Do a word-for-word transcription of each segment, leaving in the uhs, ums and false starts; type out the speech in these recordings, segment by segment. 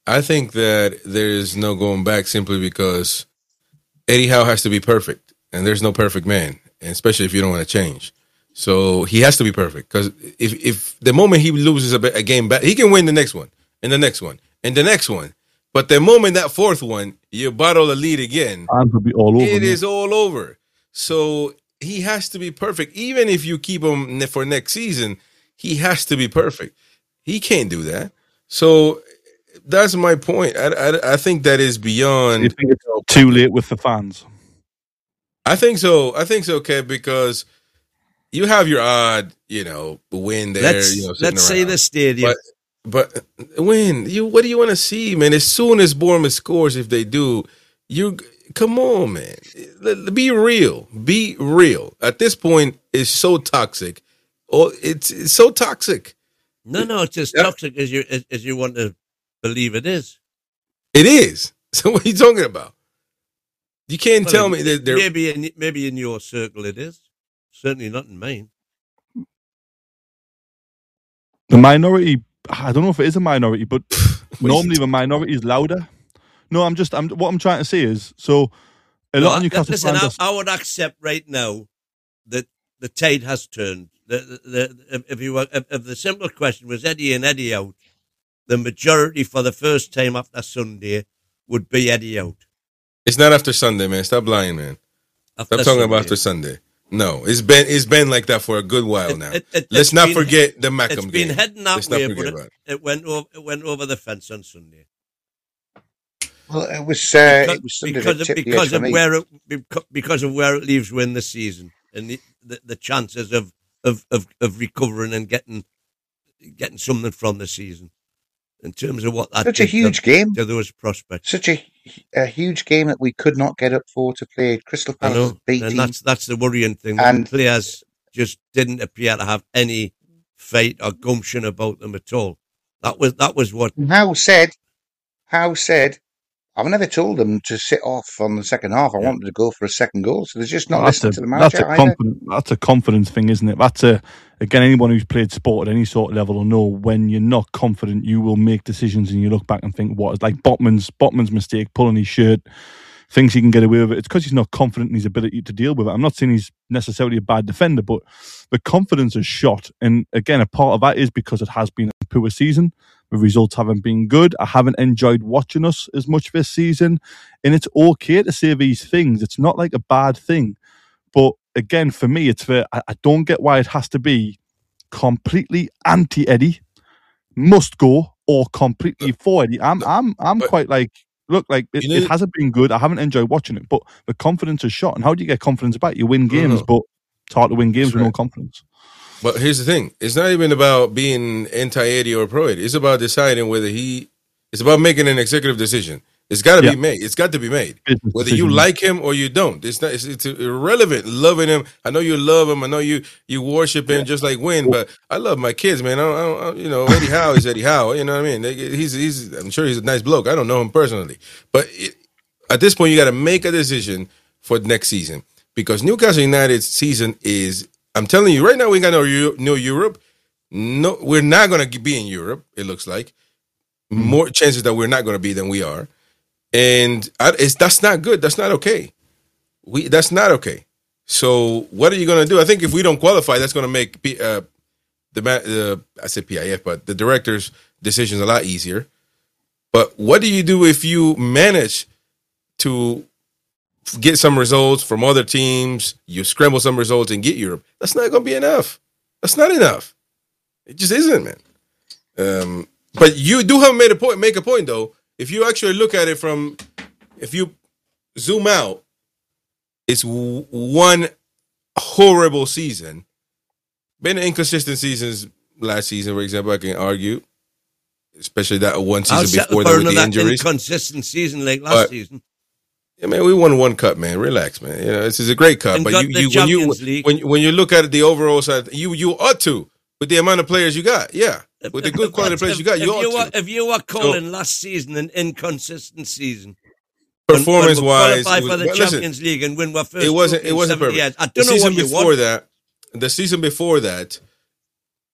I think that there is no going back simply because Eddie Howe has to be perfect, and there's no perfect man, and especially if you don't want to change. So he has to be perfect because if if the moment he loses a, a game back, he can win the next one, and the next one, and the next one. But the moment that fourth one, you bottle the lead again, and will be all over. It me. is all over. So he has to be perfect. Even if you keep him for next season, he has to be perfect. He can't do that. So that's my point. I, I, I think that is beyond. You think it's too late with the fans? I think so. I think so, Kev, because you have your odd, you know, win there. Let's, you know, let's say the stadium. But, but win, you. What do you want to see, man? As soon as Bournemouth scores, if they do, you come on, man. Be real. Be real. At this point, it's so toxic. Oh, it's, it's so toxic. No, no, it's as toxic as you as, as you want to believe it is. It is. So what are you talking about? You can't well, tell it, me that there. Maybe in maybe in your circle it is. Certainly not in mine. The minority. I don't know if it is a minority, but normally the minority is louder. No, I'm just. I'm. What I'm trying to say is, so a no, lot of Newcastle listen, fans. I, I would accept right now that the tide has turned. The, the, the, if you were, if, if the simple question was Eddie in, Eddie out, the majority for the first time after Sunday would be Eddie out. It's not after Sunday, man. Stop lying, man. After Stop talking Sunday. about after Sunday. No, it's been it's been like that for a good while It- now. it- it- Let's it's not been- forget the Mackham It's been game. heading that Let's not way, forget but about it, it. it went over. It went over the fence on Sunday. Well, it was uh, because, it was something because that of, tipped the edge because for of me. where it beca- because of where it leaves you in the season and the, the, the chances of, of, of, of recovering and getting getting something from the season in terms of what that Such a did huge to, game. to those prospects. Such a, a huge game that we could not get up for to play Crystal I Palace know, B and team. that's that's the worrying thing. And- The players just didn't appear to have any fight or gumption about them at all. That was that was what. Howe said, Howe said, I've never told them to sit off on the second half. I Yeah. wanted to go for a second goal. So they're just not Well, that's listening a to the that's manager a either. confidence that's a confidence thing, isn't it? That's a again anyone who's played sport at any sort of level will know when you're not confident, you will make decisions and you look back and think, what is like Botman's Botman's mistake, pulling his shirt, thinks he can get away with it. It's because he's not confident in his ability to deal with it. I'm not saying he's necessarily a bad defender, but the confidence is shot. And again, a part of that is because it has been a poor season. The results haven't been good. I haven't enjoyed watching us as much this season. And it's okay to say these things. It's not like a bad thing. But again, for me, it's the, I, I don't get why it has to be completely anti-Eddie, must go, or completely for Eddie. I'm I'm I'm But- quite like, look, like it, You know- it hasn't been good. I haven't enjoyed watching it, but the confidence is shot. And how do you get confidence back? You win No, games, no. but it's hard to win games That's with no right. confidence. But here's the thing: it's not even about being anti-Eddie or pro-Eddie. It's about deciding whether he. It's about making an executive decision. It's got to Yeah. be made. It's got to be made. Business Whether you decision. like him or you don't, it's not. It's, it's irrelevant. Loving him, I know you love him. I know you you worship him just like Win. But I love my kids, man. I don't, I don't, I- you know, Eddie Howe is Eddie Howe. You know what I mean? He's he's. I'm sure he's a nice bloke. I don't know him personally, but it, at this point, you got to make a decision for next season because Newcastle United's season is. I'm telling you right now, we got no Eu- no Europe. No, we're not going to be in Europe. It looks like more chances that we're not going to be than we are. And I, it's, that's not good. That's not okay. We that's not okay. So what are you going to do? I think if we don't qualify, that's going to make P, uh, the uh, I said P I F, but the director's decisions a lot easier. But what do you do if you manage to get some results from other teams? You scramble some results and get Europe. That's not going to be enough. That's not enough. It just isn't, man. Um, but you do have made a point. Make a point though. If you actually look at it from, if you zoom out, it's w- one horrible season. Been inconsistent seasons last season, for example, I can argue, especially that one I'll season settle before for that with the another injuries. inconsistent season like last But- season. Yeah, man, we won one cup, man. Relax, man. You know, this is a great cup. And But got you, the you when you Champions League. when when you look at the overall side, you you ought to with the amount of players you got. Yeah, with the good quality players you got, you if you ought were, to. if you were calling last season an inconsistent season, Performance wise, qualify for the Champions League and win our first it wasn't trophy it in wasn't seventy perfect. years. I The don't know season what you before want. that, the season before that,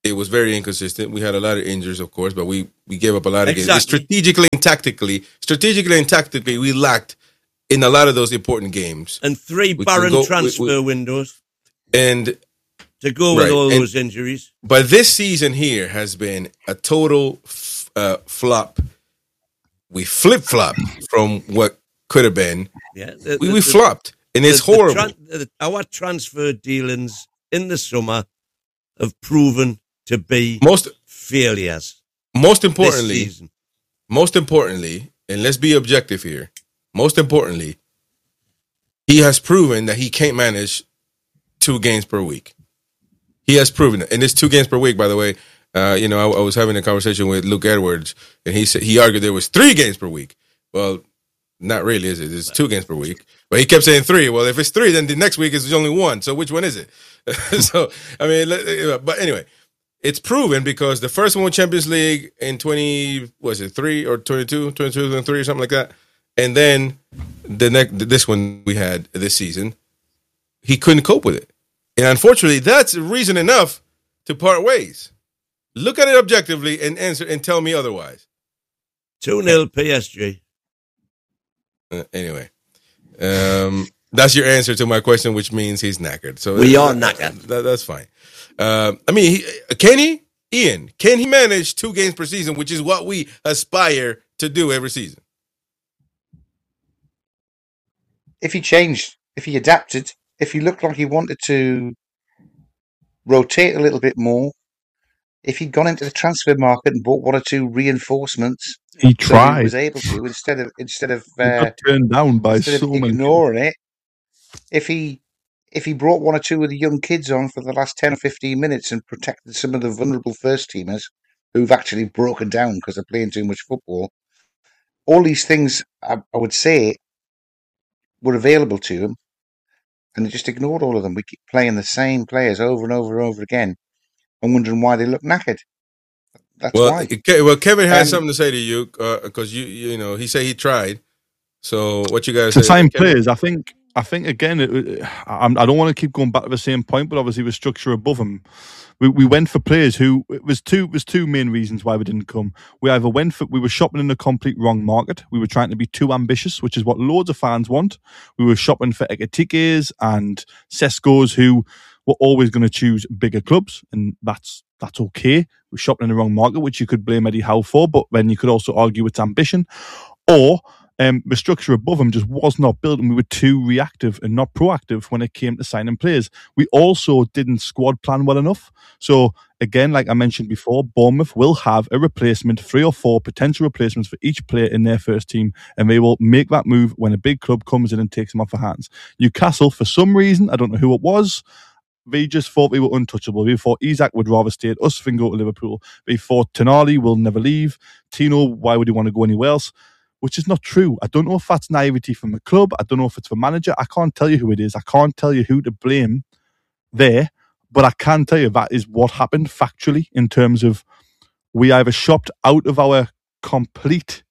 it was very inconsistent. We had a lot of injuries, of course, but we, we gave up a lot of Exactly. games. Strategically and tactically, strategically and tactically, we lacked in a lot of those important games. And three We barren can go- transfer we- we- windows And to go with Right, all and- those injuries. but this season here has been a total f- uh, flop. We flip flop from what could have been. Yeah, the- We, the- we the- flopped, and it's the- the horrible. tran- the- our transfer dealings in the summer have proven to be most failures most this importantly, season. most importantly, and let's be objective here. Most importantly, he has proven that he can't manage two games per week. He has proven it, and it's two games per week. By the way, uh, you know, I, I was having a conversation with Luke Edwards, and he said he argued there was three games per week. Well, not really, is it? It's two games per week. But he kept saying three. Well, if it's three, then the next week is only one. So which one is it? So I mean, let- but anyway, it's proven because the first one was Champions League in twenty was it three or twenty-two, twenty-two and three or something like that, and then the next this one we had this season, he couldn't cope with it, and unfortunately, that's reason enough to part ways. Look at it objectively and answer and tell me otherwise. two nil P S G. Uh, anyway, um, that's your answer to my question, which means he's knackered. So We uh, are knackered. That, that's fine. Uh, I mean, he, can he, Ian? Can he manage two games per season, which is what we aspire to do every season? If he changed, if he adapted, if he looked like he wanted to rotate a little bit more, if he'd gone into the transfer market and bought one or two reinforcements, He so he tried. was able to instead of instead of He uh, got turned down by instead so of many. ignoring it. If he if he brought one or two of the young kids on for the last ten or fifteen minutes and protected some of the vulnerable first teamers who've actually broken down because they're playing too much football, all these things I, I would say were available to him, and he just ignored all of them. We keep playing the same players over and over and over again, and wondering why they look knackered. That's Well, why. Ke- well, Kevin has Um, something to say to you because you, you know, he said he tried. So what you guys The say? same Kevin? players, I think. I think again, it, it- I'm, I don't want to keep going back to the same point, but obviously with structure above them, we, we went for players who it was two it was two main reasons why we didn't come. We either went for we were shopping in the complete wrong market. We were trying to be too ambitious, which is what loads of fans want. We were shopping for Eketikes and Sescos, who were always going to choose bigger clubs, and that's that's okay. We're shopping in the wrong market, which you could blame Eddie Howe for, but then you could also argue it's ambition, or Um, the structure above him just was not built, and we were too reactive and not proactive when it came to signing players. We also didn't squad plan well enough. So again, like I mentioned before, Bournemouth will have a replacement, three or four potential replacements for each player in their first team, and they will make that move when a big club comes in and takes them off their hands. Newcastle, for some reason, I don't know who it was, they just thought they were untouchable. They thought Isak would rather stay at us than go to Liverpool. They thought Tonali will never leave. Tino, why would he want to go anywhere else? Which is not true. I don't know if that's naivety from the club. I don't know if it's the manager. I can't tell you who it is. I can't tell you who to blame there. But I can tell you that is what happened factually in terms of we either shopped out of our complete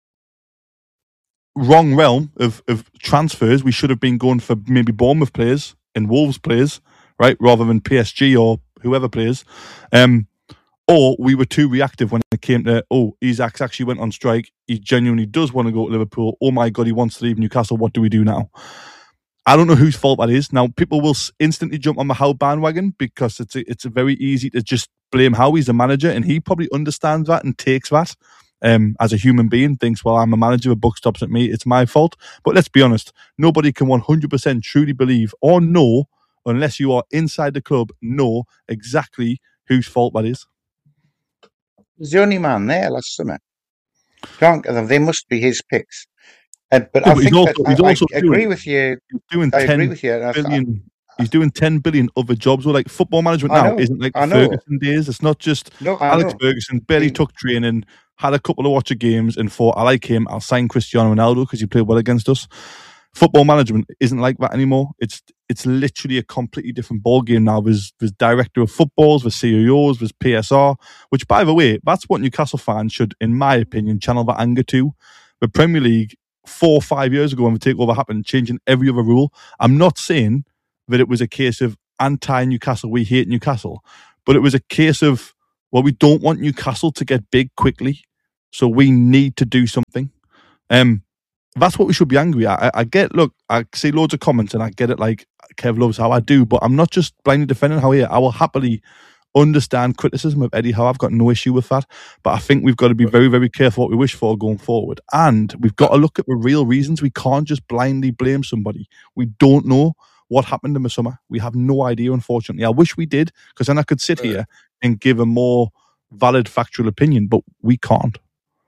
wrong realm of, of transfers. We should have been going for maybe Bournemouth players and Wolves players, right, rather than P S G or whoever players. Um, or we were too reactive when it came to, oh, Isak's actually went on strike. He genuinely does want to go to Liverpool. Oh my God, he wants to leave Newcastle. What do we do now? I don't know whose fault that is. Now, people will instantly jump on the Howe bandwagon because it's a, it's a very easy to just blame Howe. He's the manager, and he probably understands that and takes that um, as a human being, thinks, well, I'm a manager, the buck stops at me, it's my fault. But let's be honest, nobody can one hundred percent truly believe or know, unless you are inside the club, know exactly whose fault that is. He's the only man there last summer. Can't get them. They must be his picks. Uh, but Yeah, I but he's think also- that he's I, also I agree doing- with you. He's doing I agree ten with you. and I th- billion. He's doing ten billion other jobs. Well, like football management I now know, isn't like I the know. Ferguson days. It's not just No, I Alex know. Ferguson barely He- took training, had a couple of watch of games, and thought, I like him. I'll sign Cristiano Ronaldo because he played well against us. Football management isn't like that anymore. It's it's literally a completely different ball game now. There's there's director of footballs, there's C E Os, there's P S R. Which, by the way, that's what Newcastle fans should, in my opinion, channel that anger to. The Premier League four or five years ago when the takeover happened, changing every other rule. I'm not saying that it was a case of anti-Newcastle, we hate Newcastle, but it was a case of, well, we don't want Newcastle to get big quickly, so we need to do something. Um, that's what we should be angry at. I, I get, look, I see loads of comments and I get it, like Kev loves how I do, but I'm not just blindly defending Howe here. I will happily understand criticism of Eddie Howe. I've got no issue with that, but I think we've got to be very, very careful what we wish for going forward, and we've got to look at the real reasons. We can't just blindly blame somebody. We don't know what happened in the summer. We have no idea, unfortunately. I wish we did, because then I could sit here and give a more valid factual opinion, but we can't.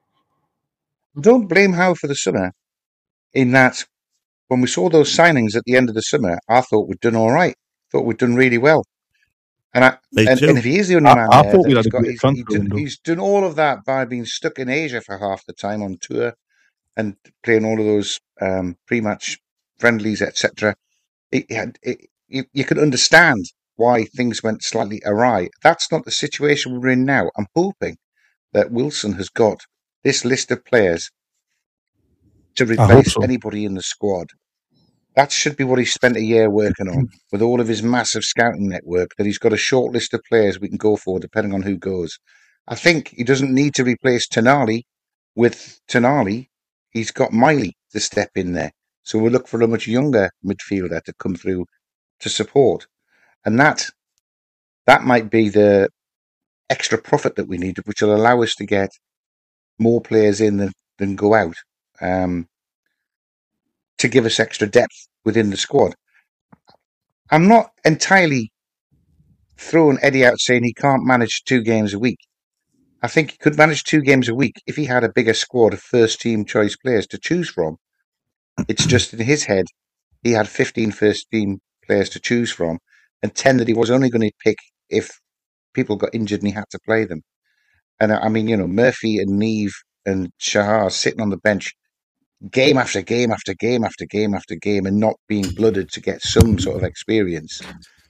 Don't blame Howe for the summer, in that when we saw those signings at the end of the summer, I thought we'd done all right. Thought we'd done really well. And, I, and, and if he is the only I, man I there, thought we that had he's, a got, great he's, transfer he's, done, window. he's done all of that by being stuck in Asia for half the time on tour and playing all of those um, pre-match friendlies, et cetera. It, it, it, you, you can understand why things went slightly awry. That's not the situation we're in now. I'm hoping that Wilson has got this list of players to replace so. anybody in the squad. That should be what he spent a year working on, with all of his massive scouting network, that he's got a short list of players we can go for depending on who goes. I think he doesn't need to replace Tonali with Tonali. He's got Miley to step in there. So we'll look for a much younger midfielder to come through to support. And that that might be the extra profit that we need, which will allow us to get more players in than, than go out, um, to give us extra depth within the squad. I'm not entirely throwing Eddie out saying he can't manage two games a week. I think he could manage two games a week if he had a bigger squad of first-team choice players to choose from. It's just in his head, he had fifteen first-team players to choose from, and ten that he was only going to pick if people got injured and he had to play them. And I mean, you know, Murphy and Neve and Shahar sitting on the bench game after game after game after game after game and not being blooded to get some sort of experience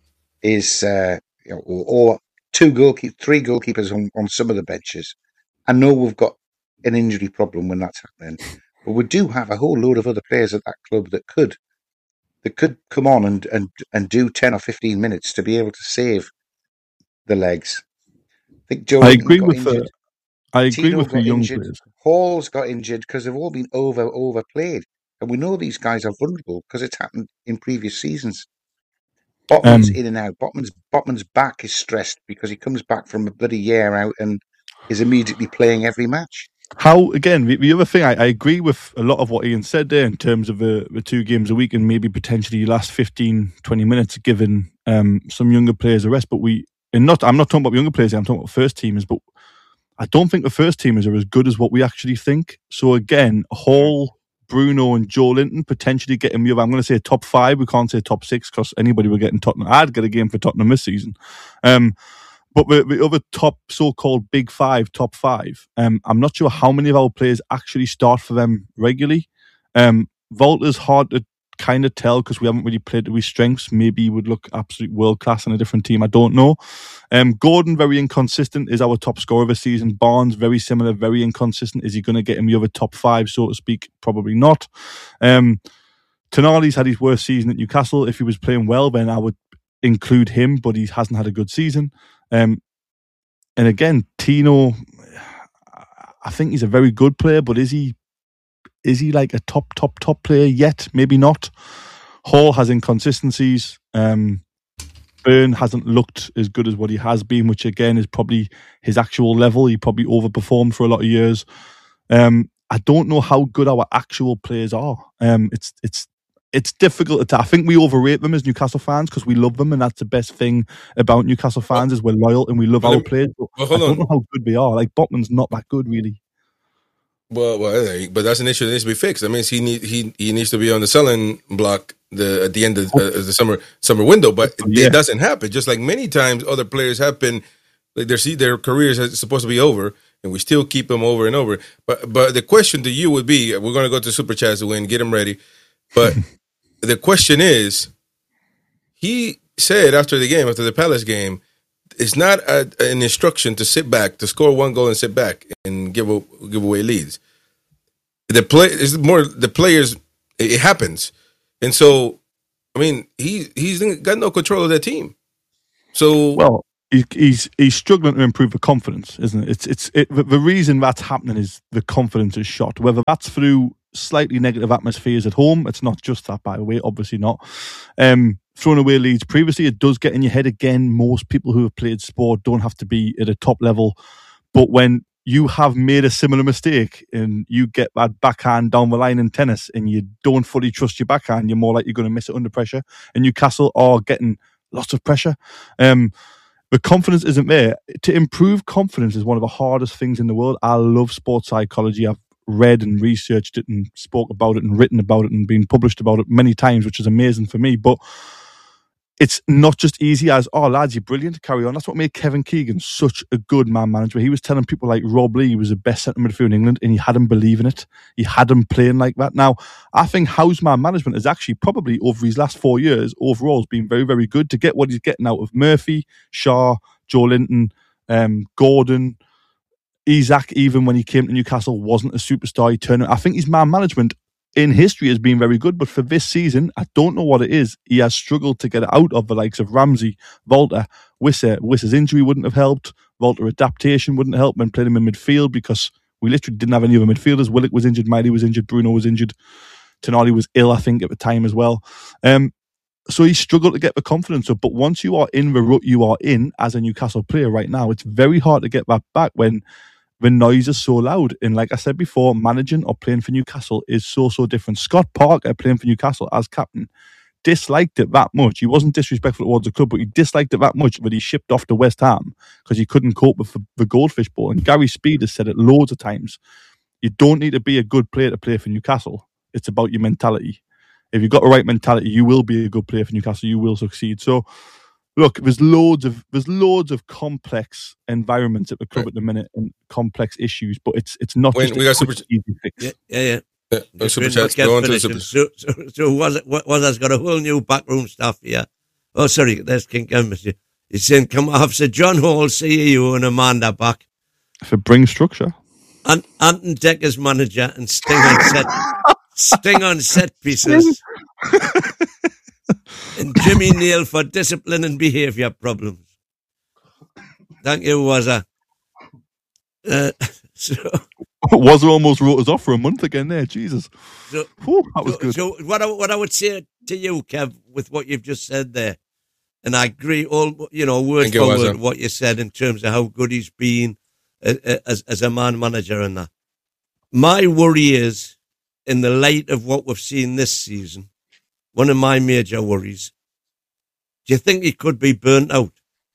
is, uh, you know, or, or two goalkeepers, three goalkeepers on, on some of the benches. I know we've got an injury problem when that's happening, but we do have a whole load of other players at that club that could that could come on and, and, and do ten or fifteen minutes to be able to save the legs. I think Joe I Linton agree got with injured. the, I agree Tino with the got young injured. players. Hall's got injured because they've all been over overplayed. And we know these guys are vulnerable because it's happened in previous seasons. Botman's Um, in and out. Botman's Botman's back is stressed because he comes back from a bloody year out and is immediately playing every match. How, again, the, the other thing, I, I agree with a lot of what Ian said there in terms of the, the two games a week and maybe potentially last fifteen, twenty minutes giving um, some younger players a rest. But we, and not, I'm not talking about younger players, I'm talking about first teamers, but I don't think the first teamers are as good as what we actually think. So again, Hall, Bruno and Joe Linton potentially getting me. I'm going to say top five. We can't say top six because anybody will get in Tottenham. I'd get a game for Tottenham this season. Um, but the, the other top so-called big five, top five, um, I'm not sure how many of our players actually start for them regularly. Um, Volta's hard to kind of tell because we haven't really played to his strengths. Maybe he would look absolute world-class in a different team. I don't know. Um, Gordon, very inconsistent, is our top scorer of the season. Barnes, very similar, very inconsistent. Is he going to get him the other top five, so to speak? Probably not. Um, Tonali's had his worst season at Newcastle. If he was playing well, then I would include him, but he hasn't had a good season. Um, and again, Tino, I think he's a very good player, but is he is he like a top, top, top player yet? Maybe not. Hall has inconsistencies. Um, Byrne hasn't looked as good as what he has been, which again is probably his actual level. He probably overperformed for a lot of years. Um, I don't know how good our actual players are. Um, it's it's it's difficult to. I think we overrate them as Newcastle fans because we love them, and that's the best thing about Newcastle fans is we're loyal and we love well, our players. But well, I hold don't on. know how good they are. Like Botman's not that good, really. Well, well, but that's an issue that needs to be fixed. That means he need, he he needs to be on the selling block the at the end of uh, the summer summer window. But Yeah. it doesn't happen. Just like many times other players have been, like their their careers are supposed to be over, and we still keep them over and over. But but the question to you would be: we're going to go to Super Chats to win, get them ready. But the question is, he said after the game, after the Palace game, it's not a, an instruction to sit back, to score one goal and sit back and give a, give away leads. The play is more the players. It happens, and so I mean he he's got no control of that team. So Well, He's, he's he's struggling to improve the confidence, isn't it? It's it's it, the, the reason that's happening is the confidence is shot. Whether that's through slightly negative atmospheres at home, it's not just that, by the way. Obviously not. Um, throwing away leads previously, it does get in your head again. Most people who have played sport don't have to be at a top level, but when you have made a similar mistake and you get that backhand down the line in tennis, and you don't fully trust your backhand, you're more likely going to miss it under pressure. And Newcastle are getting lots of pressure. Um, The confidence isn't there. To improve confidence is one of the hardest things in the world. I love sports psychology. I've read and researched it and spoke about it and written about it and been published about it many times, which is amazing for me. But it's not just easy as, oh, lads, you're brilliant, carry on. That's what made Kevin Keegan such a good man manager. He was telling people like Rob Lee was the best centre midfielder in England, and he had him believing it. He had him playing like that. Now, I think Howe's man management is actually probably, over his last four years, overall has been very, very good to get what he's getting out of Murphy, Shaw, Joe Linton, um, Gordon, Isak, even when he came to Newcastle, wasn't a superstar. He turned. I think his man management in history has been very good, but for this season, I don't know what it is. He has struggled to get it out of the likes of Ramsey, Volta, Wissa. Wissa's injury wouldn't have helped. Volta adaptation wouldn't help when playing him in midfield, because we literally didn't have any other midfielders. Willock was injured, Miley was injured, Bruno was injured, Tonali was ill, I think, at the time as well. Um, so he struggled to get the confidence up. But once you are in the rut you are in as a Newcastle player right now, it's very hard to get that back when the noise is so loud. And like I said before, managing or playing for Newcastle is so, so different. Scott Parker, playing for Newcastle as captain, disliked it that much. He wasn't disrespectful towards the club, but he disliked it that much that he shipped off to West Ham because he couldn't cope with the, the Goldfish Bowl. And Gary Speed has said it loads of times. You don't need to be a good player to play for Newcastle. It's about your mentality. If you've got the right mentality, you will be a good player for Newcastle. You will succeed. So, look, there's loads of there's loads of complex environments at the club right. at the minute and complex issues, but it's it's not when just we a got quick, super easy fix. Yeah, yeah, yeah. yeah no super chats. Go on to the super. So, so, so was it? Was has got a whole new backroom staff here? Oh, sorry, there's King Monsieur. He's saying, "Come on, Sir John Hall, C E O, and Amanda back." If it brings structure, and Anton Decker's manager and Sting on set, Sting on set pieces. And Jimmy Neal for discipline and behaviour problems. Thank you, Wazza. Uh, so, Wazza almost wrote us off for a month again there. Jesus. So, Whew, that was so, good. So what I, what I would say to you, Kev, with what you've just said there, and I agree all, you know, word for word what you said in terms of how good he's been as, as a man manager and that. My worry is, in the light of what we've seen this season, one of my major worries, do you think he could be burnt out?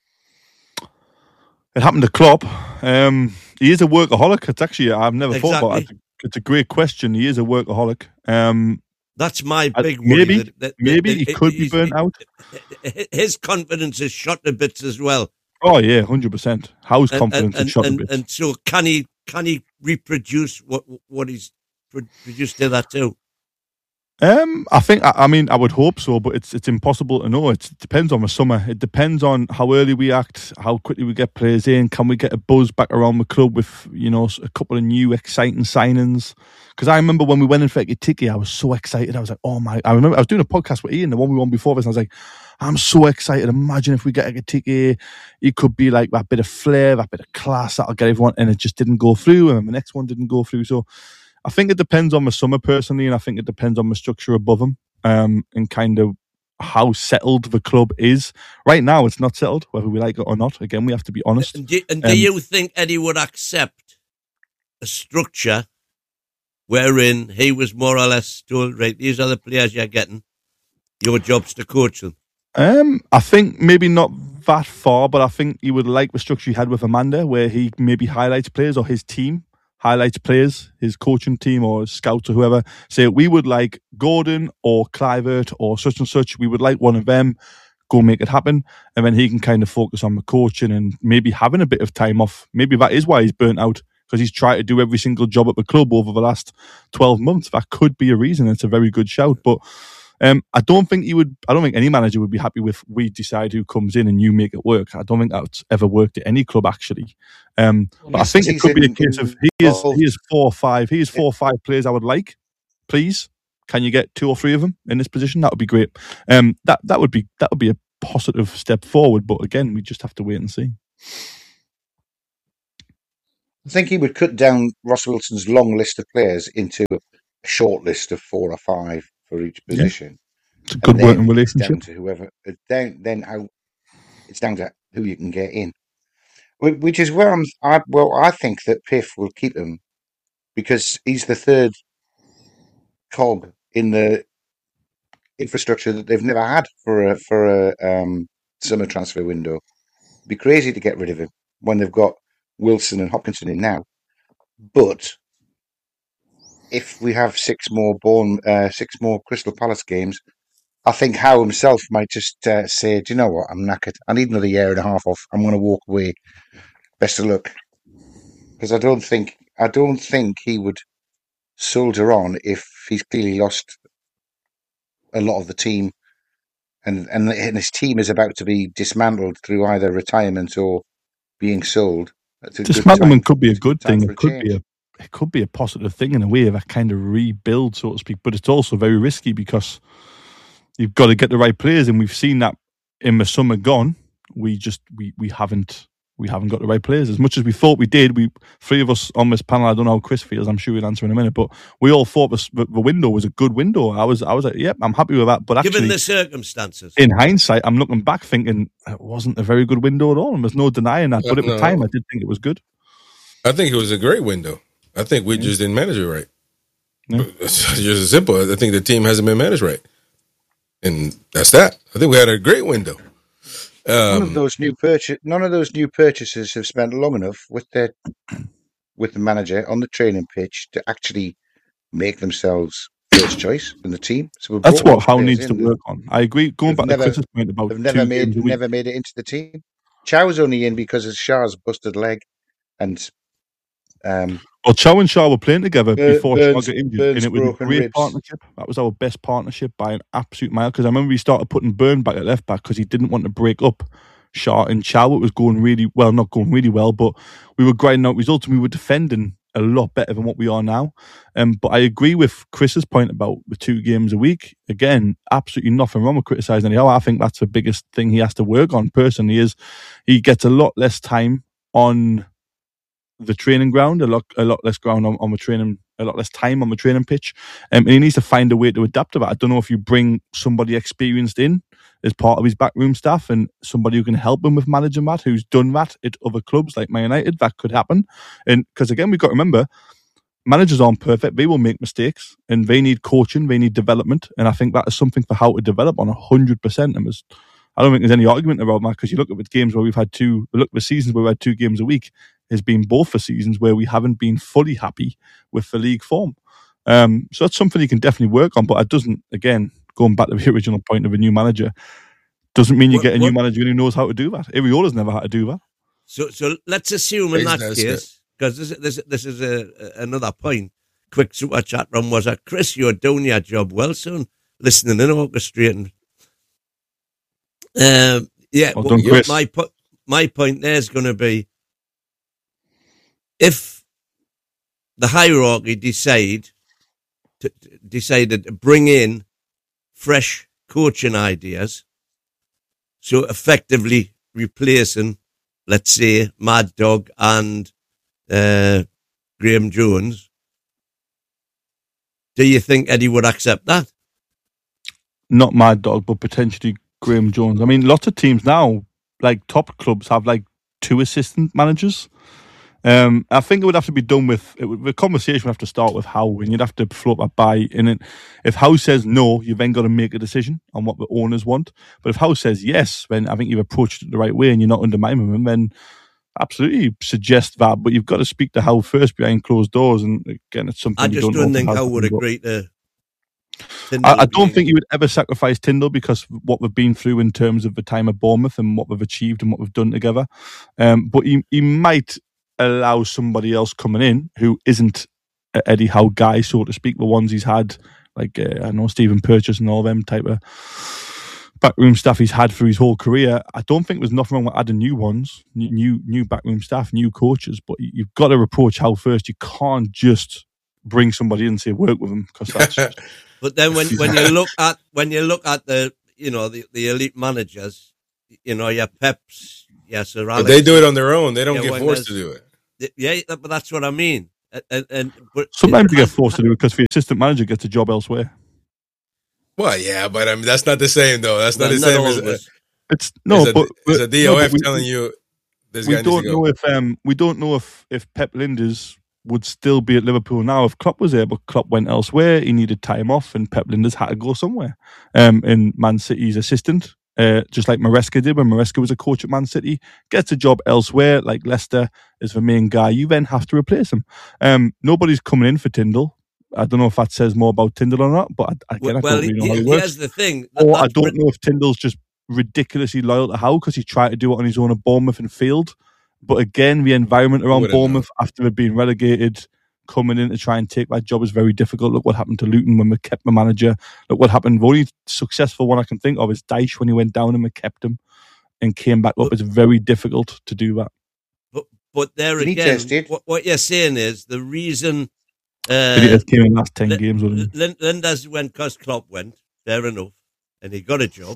It happened to Klopp. Um, he is a workaholic. It's actually, I've never exactly. thought about it. It's a great question. He is a workaholic. Um, That's my big worry. Maybe, that, that, maybe that, he could be burnt out. His confidence is shot to bits as well. Oh, yeah, one hundred percent. Howe's confidence and, and, is shot and, to bits. And so can he, can he reproduce what, what he's produced to that too? Um, I think, I, I mean, I would hope so, but it's it's impossible to know. It's, it depends on the summer. It depends on how early we act, how quickly we get players in. Can we get a buzz back around the club with, you know, a couple of new exciting signings? Because I remember when we went in for Ekitike, I was so excited. I was like, oh my, I remember I was doing a podcast with Ian, the one we won before this, and I was like, I'm so excited. Imagine if we get Ekitike, it could be like that bit of flair, that bit of class that'll get everyone, and it just didn't go through, and the next one didn't go through. So I think it depends on the summer personally, and I think it depends on the structure above him, um, and kind of how settled the club is. Right now, it's not settled, whether we like it or not. Again, we have to be honest. And do, and do um, you think Eddie would accept a structure wherein he was more or less told, right, these are the players you're getting, your job's to coach them? Um, I think maybe not that far, but I think he would like the structure he had with Amanda, where he maybe highlights players, or his team highlights players, his coaching team or scouts or whoever, say, we would like Gordon or Clivert or such and such. We would like one of them. Go make it happen. And then he can kind of focus on the coaching and maybe having a bit of time off. Maybe that is why he's burnt out, because he's tried to do every single job at the club over the last twelve months. That could be a reason. It's a very good shout. But um, I don't think he would, I don't think any manager would be happy with, we decide who comes in and you make it work. I don't think that's ever worked at any club, actually. Um, but I think it could be a case of, he is, he is four or five, he is four or five players I would like. Please, can you get two or three of them in this position? That would be great. Um, that, that would be, that would be a positive step forward. But again, we just have to wait and see. I think he would cut down Ross Wilson's long list of players into a short list of four or five for each position. Yeah. It's a good working relationship. Down to whoever, down, then how it's down to who you can get in, which is where I'm. I, well, I think that Piff will keep him because he's the third cog in the infrastructure that they've never had for a for a um, summer transfer window. It'd be crazy to get rid of him when they've got Wilson and Hopkinson in now. But if we have six more born, uh, six more Crystal Palace games, I think Howe himself might just uh, say, "Do you know what? I'm knackered. I need another year and a half off. I'm going to walk away. Best of luck." Because I don't think I don't think he would soldier on if he's clearly lost a lot of the team, and and, and his team is about to be dismantled through either retirement or being sold. Dismantlement could be a good thing. It could be a it could be a positive thing in a way of a kind of rebuild, so to speak. But it's also very risky because you've got to get the right players, and we've seen that in the summer gone. We just we we haven't we haven't got the right players as much as we thought we did. We three of us on this panel. I don't know how Chris feels. I'm sure he'll answer in a minute. But we all thought this, the, the window was a good window. I was I was like, yep, I'm happy with that. But actually, given the circumstances, in hindsight, I'm looking back thinking it wasn't a very good window at all, and there's no denying that. But at no. the time, I did think it was good. I think it was a great window. I think we yeah. just didn't manage it right. Yeah. It's just as simple. I think the team hasn't been managed right. And that's that. I think we had a great window. Um, none of those new purchase, none of those new purchasers have spent long enough with their with the manager on the training pitch to actually make themselves first choice in the team. So that's what Howe needs to work on. I agree. Going back never, to Chris's point about they've never made never made it into the team. Chow's only in because of Shah's busted leg, and um. Well, Chow and Shaw were playing together Burns, before Shaw got injured, Burns and it was a great ribs. partnership. That was our best partnership by an absolute mile. Because I remember we started putting Burn back at left back because he didn't want to break up Shaw and Chow. It was going really well, not going really well, but we were grinding out results and we were defending a lot better than what we are now. Um, but I agree with Chris's point about the two games a week. Again, absolutely nothing wrong with criticising anyhow. I think that's the biggest thing he has to work on personally. Is he gets a lot less time on the training ground, a lot, a lot less ground on, on the training, a lot less time on the training pitch, um, and he needs to find a way to adapt to that. I don't know if you bring somebody experienced in as part of his backroom staff and somebody who can help him with managing that, who's done that at other clubs like Man United. That could happen, and because again, we've got to remember, managers aren't perfect; they will make mistakes, and they need coaching, they need development, and I think that is something for how to develop on a hundred percent. And there's, I don't think there's any argument about that because you look at the games where we've had two, look at the seasons where we had two games a week. Has been both the seasons where we haven't been fully happy with the league form. Um, so that's something you can definitely work on, but it doesn't, again, going back to the original point of a new manager, doesn't mean you what, get a new what, manager who knows how to do that. Iriola's never had to do that. So so let's assume in that case, because this, this, this is a, another point, quick super chat from was that Chris, you're doing your job well soon, listening and orchestrating. Um, yeah, well well, done, Chris. my, my point there is going to be, if the hierarchy decide to, decided to bring in fresh coaching ideas, so effectively replacing, let's say, Mad Dog and uh, Graham Jones, do you think Eddie would accept that? Not Mad Dog, but potentially Graham Jones. I mean, lots of teams now, like top clubs, have like two assistant managers. Um, I think it would have to be done with it would, the conversation would have to start with Howe, and you'd have to float that by. In it, if Howe says no, you've then got to make a decision on what the owners want. But if Howe says yes, then I think you've approached it the right way, and you're not undermining him. Then absolutely suggest that, but you've got to speak to Howe first behind closed doors. And again, it's something I just don't, don't think Howe would agree to. I, I don't think he would ever sacrifice Tyndall because of what we've been through in terms of the time at Bournemouth and what we've achieved and what we've done together. Um, but he he might allow somebody else coming in who isn't a Eddie Howe guy, so to speak, the ones he's had, like uh, I know Stephen Purchase and all them type of backroom staff he's had for his whole career. I don't think there's nothing wrong with adding new ones, new new backroom staff, new coaches, but you've got to approach Howe first. You can't just bring somebody in and say work with them because that's. Just, but then when, when you look at when you look at the you know the, the elite managers, you know, your Peps, your Sir Alex. But they do it on their own. They don't Yeah, get when forced to there's- do it. Yeah, but that's what I mean. And, and but Sometimes it you get has- forced to do it because the assistant manager gets a job elsewhere. Well, yeah, but I mean that's not the same though. That's not well, the not same as, always. It's no, as a, but as a D O F no, but we- telling you this we guy needs to don't go. know if um we don't know if if Pep Linders would still be at Liverpool now if Klopp was there, but Klopp went elsewhere. He needed time off, and Pep Linders had to go somewhere. Um, and Man City's assistant, uh, just like Maresca did when Maresca was a coach at Man City, gets a job elsewhere, like Leicester is the main guy. You then have to replace him. Um, nobody's coming in for Tyndall. I don't know if that says more about Tyndall or not, but I, again, Well, I don't really know he- how he he- works. here's the thing. Or I That's don't Brit- know if Tyndall's just ridiculously loyal to Howe because he tried to do it on his own at Bournemouth and failed. But again, the environment around Wouldn't know. Bournemouth after they've been relegated, coming in to try and take that job is very difficult. Look what happened to Luton when we kept the manager. Look what happened. The only successful one I can think of is Dyche when he went down and we kept him and came back up. But- It's very difficult to do that. But, but there Did he again, test it? what, what you're saying is the reason uh, But he just came in the last ten Lin- games with him. Lin- Linders went because Klopp went, fair enough, and he got a job.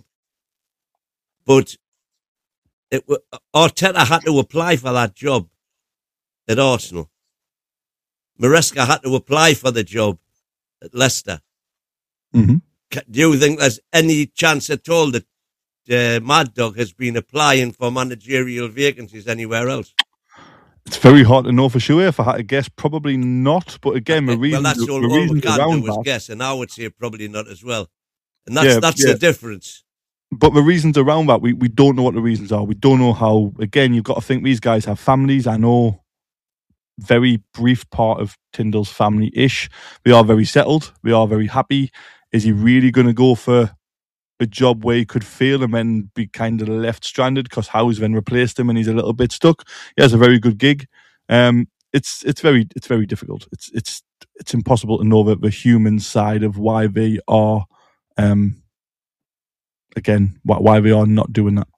But it wa- Arteta had to apply for that job at Arsenal. Maresca had to apply for the job at Leicester. Mhm. Ca- Do you think there's any chance at all that uh, Mad Dog has been applying for managerial vacancies anywhere else? It's very hard to know for sure. If I had to guess, probably not. But again, the Uh, reasons, well, that's the all, all we reasons can around do is that. guess, and I would say probably not as well. And that's Yeah, that's yeah. the difference. But the reasons around that, we, we don't know what the reasons are. We don't know how, again, you've got to think these guys have families. I know very brief part of Tyndall's family-ish. They are very settled. They are very happy. Is he really going to go for a job where he could fail and then be kind of left stranded because Howe's then replaced him and he's a little bit stuck? He has a very good gig. Um, it's it's very it's very difficult. It's it's it's impossible to know the, the human side of why they are um, again, why, why they are not doing that.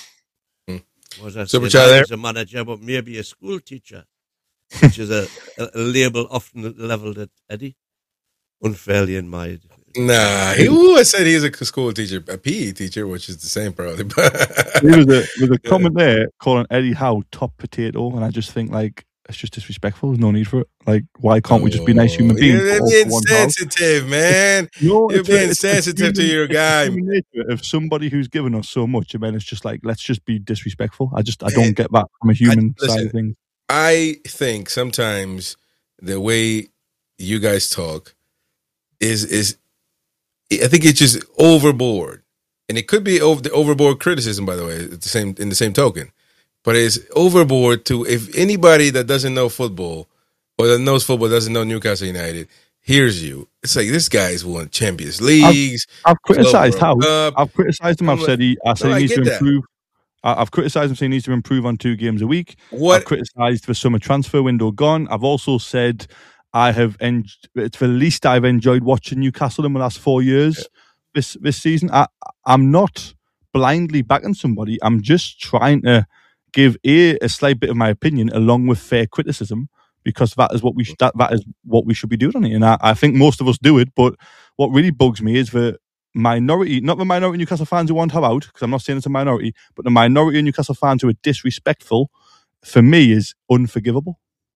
Was I Super saying chat I there. was a manager, but maybe a school teacher, which is a, a, a label often levelled at Eddie, unfairly in my. Nah, he always said he's a school teacher, a P E teacher, which is the same probably. There was a, there was a comment there calling Eddie Howe top potato, and I just think, like, it's just disrespectful. There's no need for it. Like, why can't we just be nice human beings? You're all being for one Howe? sensitive, man. No, You're it's a- being it's a sensitive to human- your it's the guy. human nature of somebody who's given us so much, and then it's just like, let's just be disrespectful. I just, I Man, don't get that from a human I- side listen, of things. I think sometimes the way you guys talk is is I think it's just overboard, and it could be over the overboard criticism. By the way, at the same in the same token, but it's overboard to if anybody that doesn't know football or that knows football doesn't know Newcastle United hears you. It's like this guy's won Champions Leagues. I've criticised Club Howe. World Cup. I've criticised him. I've I'm said he, I said No, I he needs get to that. improve. I- I've criticised him saying he needs to improve on two games a week. What I've criticised the summer transfer window gone. I've also said I have en- it's the least I've enjoyed watching Newcastle in the last four years this this season. I, I'm not blindly backing somebody. I'm just trying to give a, a slight bit of my opinion along with fair criticism because that is what we sh- that, that is what we should be doing on it. And I, I think most of us do it. But what really bugs me is the minority, not the minority Newcastle fans who want Howe out, because I'm not saying it's a minority, but the minority of Newcastle fans who are disrespectful, for me, is unforgivable.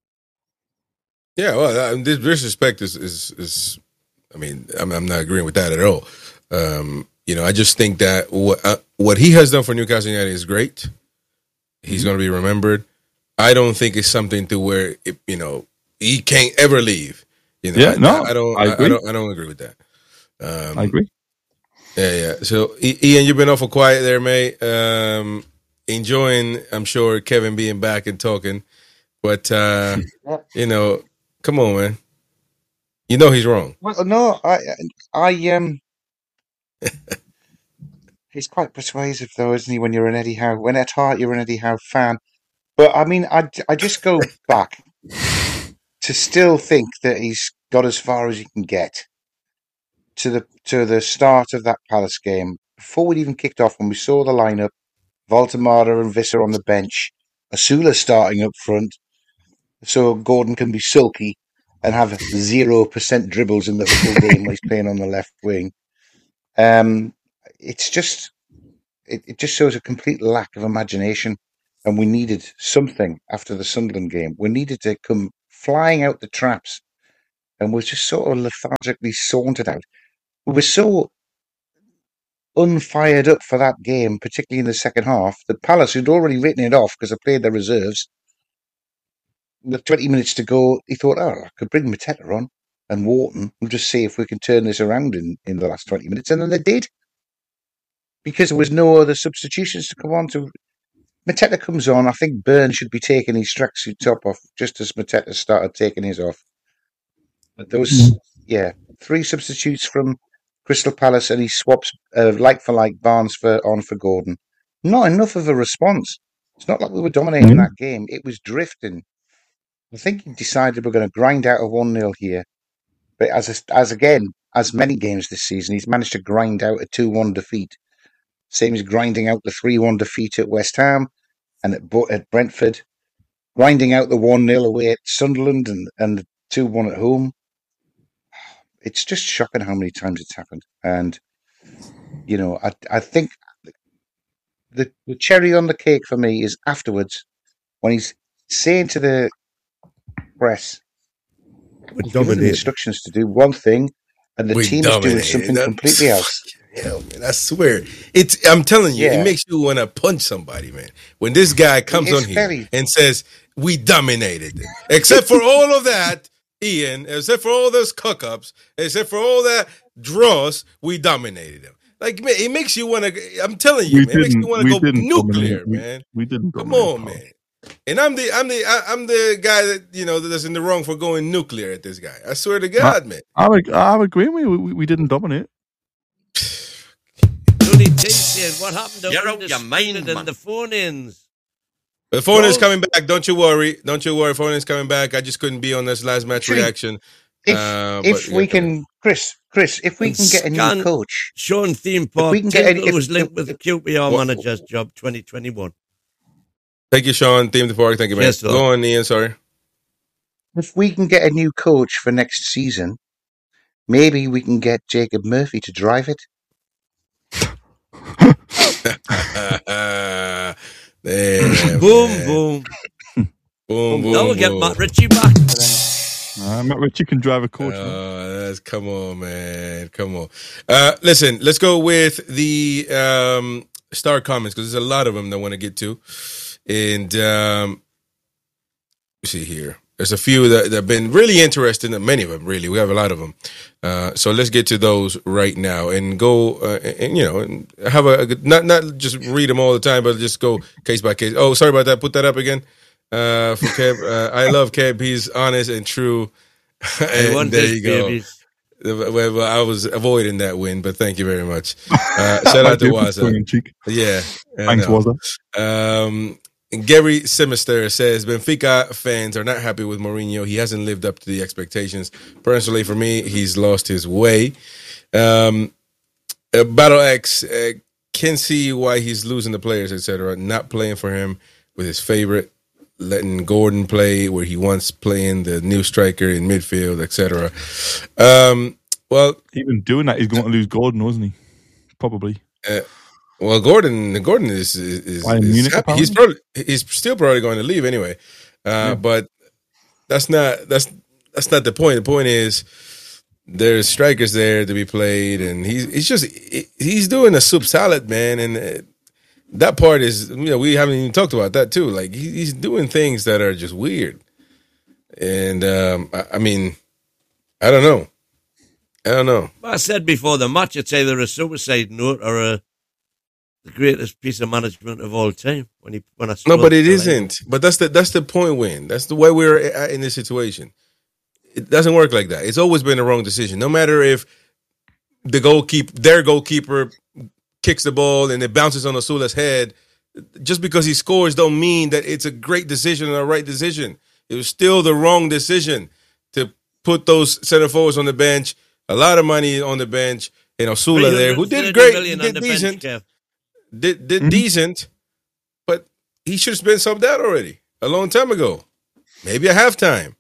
Yeah, well, uh, this disrespect is, is, is I mean, I'm, I'm not agreeing with that at all. Um, you know, I just think that what uh, what he has done for Newcastle United is great. He's Mm-hmm. going to be remembered. I don't think it's something to where it, you know he can't ever leave. You know, Yeah, I, no, I, I don't. I I, agree. I don't. I don't agree with that. Um, I agree. Yeah, yeah. So, I- Ian, you've been awful quiet there, mate. Um, enjoying, I'm sure, Kevin being back and talking, but uh, Yeah. you know, come on, man. You know he's wrong. Well, no, I, I, um, he's quite persuasive, though, isn't he? When you're an Eddie Howe, when at heart you're an Eddie Howe fan. But I mean, I, I just go back to still think that he's got as far as he can get to the to the start of that Palace game before we'd even kicked off. When we saw the lineup, Voltemada and Visser on the bench, Asula starting up front, so Gordon can be sulky and have zero percent dribbles in the whole game when he's playing on the left wing. Um, it's just it, it just shows a complete lack of imagination. And we needed something after the Sunderland game. We needed to come flying out the traps, and was just sort of lethargically sauntered out. We were so unfired up for that game, particularly in the second half, that Palace, who'd already written it off because they played their reserves, with twenty minutes to go, he thought, oh, I could bring Mateta on and Wharton. We'll just see if we can turn this around in, in the last twenty minutes. And then they did. Because there was no other substitutions to come on to. Mateta comes on. I think Burns should be taking his tracksuit top off just as Mateta started taking his off. But there was, yeah, three substitutes from Crystal Palace, and he swaps uh, like for like Barnes for on for Gordon. Not enough of a response. It's not like we were dominating Mm. that game. It was drifting. I think he decided we're going to grind out a one nil here. But as a, as again, as many games this season, he's managed to grind out a two one defeat. Same as grinding out the three one defeat at West Ham and at, at Brentford. Grinding out the one nil away at Sunderland and, and the two one at home. It's just shocking how many times it's happened. And, you know, I I think the, the cherry on the cake for me is afterwards when he's saying to the press, he's given the instructions to do one thing, and the We team is doing dominated. something That- completely else. Hell, man, I swear, it's. I'm telling you, Yeah. it makes you want to punch somebody, man. When this guy comes It's on here very- and says we dominated, them. Except for all of that, Ian, except for all those cuck-ups, except for all that draws, we dominated them. Like, man, it makes you want to. I'm telling you, We man, it makes didn't. you want We to go didn't nuclear, dominate. We- man. We didn't. Come dominate, on, pal. man. And I'm the I'm the I- I'm the guy that you know that's in the wrong for going nuclear at this guy. I swear to God, man. I would, I would agree with you. We, we didn't dominate. Tony T saying, what happened to You're out your mind, and man. the phone-ins? The phone is Well- coming back. Don't you worry. Don't you worry. Phone is coming back. I just couldn't be on this last match Actually, reaction. If Uh, if but- we can, Chris, Chris, if we And can get a scan- new coach, Sean Theme Park we can get any- Tyndall if- was linked if- with the Q P R What- manager's job twenty twenty-one. Thank you, Sean. Theme the park. Thank you, man. Yes, sir. Go on, Ian. Sorry. if we can get a new coach for next season, maybe we can get Jacob Murphy to drive it. Damn, Boom, man. boom. boom, boom. Now we'll get boom. Matt Ritchie back. Uh, Matt Ritchie can drive a coach. man. Uh, that's, come on, man. Come on. Uh, listen, let's go with the um, star comments because there's a lot of them that I want to get to. And um, let's see here. There's a few that, that have been really interesting, many of them, really. We have a lot of them. Uh, so let's get to those right now and go, uh, and, and, you know, and have a, a good, not not just read them all the time, but just go case by case. Oh, sorry about that. Put that up again. Uh, for Kev. Uh, I love Kev. He's honest and true. I and want there this, you go. babies. Well, well, I was avoiding that win, but thank you very much. Uh, shout I out to do, Waza. tongue in cheek. Yeah. I Thanks, know. Waza. Um, Gary Simister says Benfica fans are not happy with Mourinho. He hasn't lived up to the expectations. Personally, for me, he's lost his way. Um, uh, Battle X uh, can see why he's losing the players, et cetera. Not playing for him with his favorite, letting Gordon play where he wants playing the new striker in midfield, et cetera. Um, well, Even doing that, he's going to lose Gordon, wasn't he? Probably. uh, Well, Gordon, Gordon is is, is, Bayern is Munich, happy. He's probably he's still probably going to leave anyway. Uh, But that's not that's that's not the point. The point is there's strikers there to be played, and he's he's just he's doing a soup salad, man. And uh, that part is, you know, we haven't even talked about that too. Like he, he's doing things that are just weird, and um, I, I mean, I don't know, I don't know. Well, I said before the match, it's either a suicide note or a the greatest piece of management of all time. When he when I No, spoke but it to him. isn't. But that's the that's the point, Win. That's the way we're at in this situation. It doesn't work like that. It's always been a wrong decision. No matter if the goalkeeper, their goalkeeper, kicks the ball and it bounces on Osula's head, just because he scores don't mean that it's a great decision or a right decision. It was still the wrong decision to put those center forwards on the bench. A lot of money on the bench, and Osula there, who did three hundred thirty great, million he on did the bench, decent. Kev. Did did Mhm. decent, but he should have been subbed out already a long time ago. Maybe at halftime.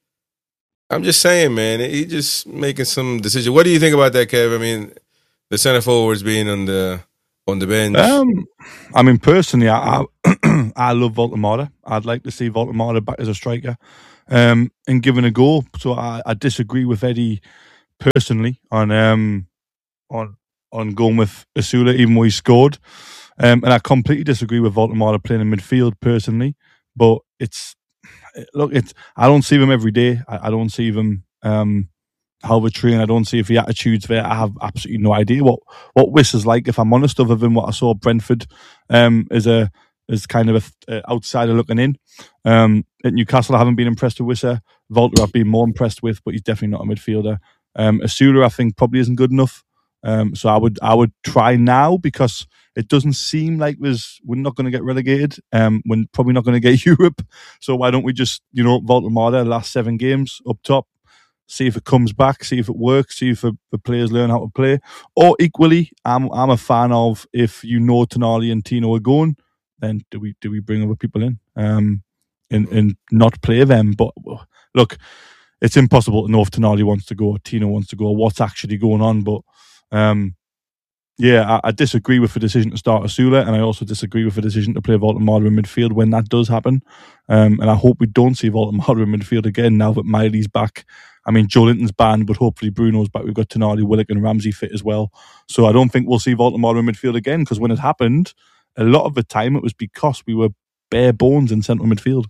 I'm just saying, man. He just making some decision. What do you think about that, Kev? I mean, the center forwards being on the on the bench? Um, I mean, personally, I I, I love Voltemata. I'd like to see Voltemata back as a striker, um, and given a go. So I, I disagree with Eddie personally on um on on going with Asula, even though he scored. Um, and I completely disagree with Voltemata playing in midfield personally. But it's look, it's I don't see them every day. I, I don't see them um how they train. I don't see if the attitude's there. I have absolutely no idea what what Wiss is like, if I'm honest, other than what I saw Brentford um as a as kind of a, a outsider looking in. Um, at Newcastle, I haven't been impressed with Wisser. Volter, I've been more impressed with, but he's definitely not a midfielder. Um, Asula, I think, probably isn't good enough. Um, so I would I would try now, because it doesn't seem like there's we're not going to get relegated. Um, we're probably not going to get Europe. So why don't we just, you know, Voltemata last seven games up top, see if it comes back, see if it works, see if the, the players learn how to play. Or equally, I'm I'm a fan of, if you know Tonali and Tino are going, then do we do we bring other people in um, and and not play them? But look, it's impossible to know if Tonali wants to go or Tino wants to go or what's actually going on. But um, yeah, I, I disagree with the decision to start Asula, and I also disagree with the decision to play Voltemata in midfield when that does happen. Um, and I hope we don't see Voltemata in midfield again now that Miley's back. I mean, Joe Linton's banned, but hopefully Bruno's back. We've got Tonali, Willock and Ramsey fit as well. So I don't think we'll see Voltemata in midfield again, because when it happened, a lot of the time it was because we were bare bones in central midfield.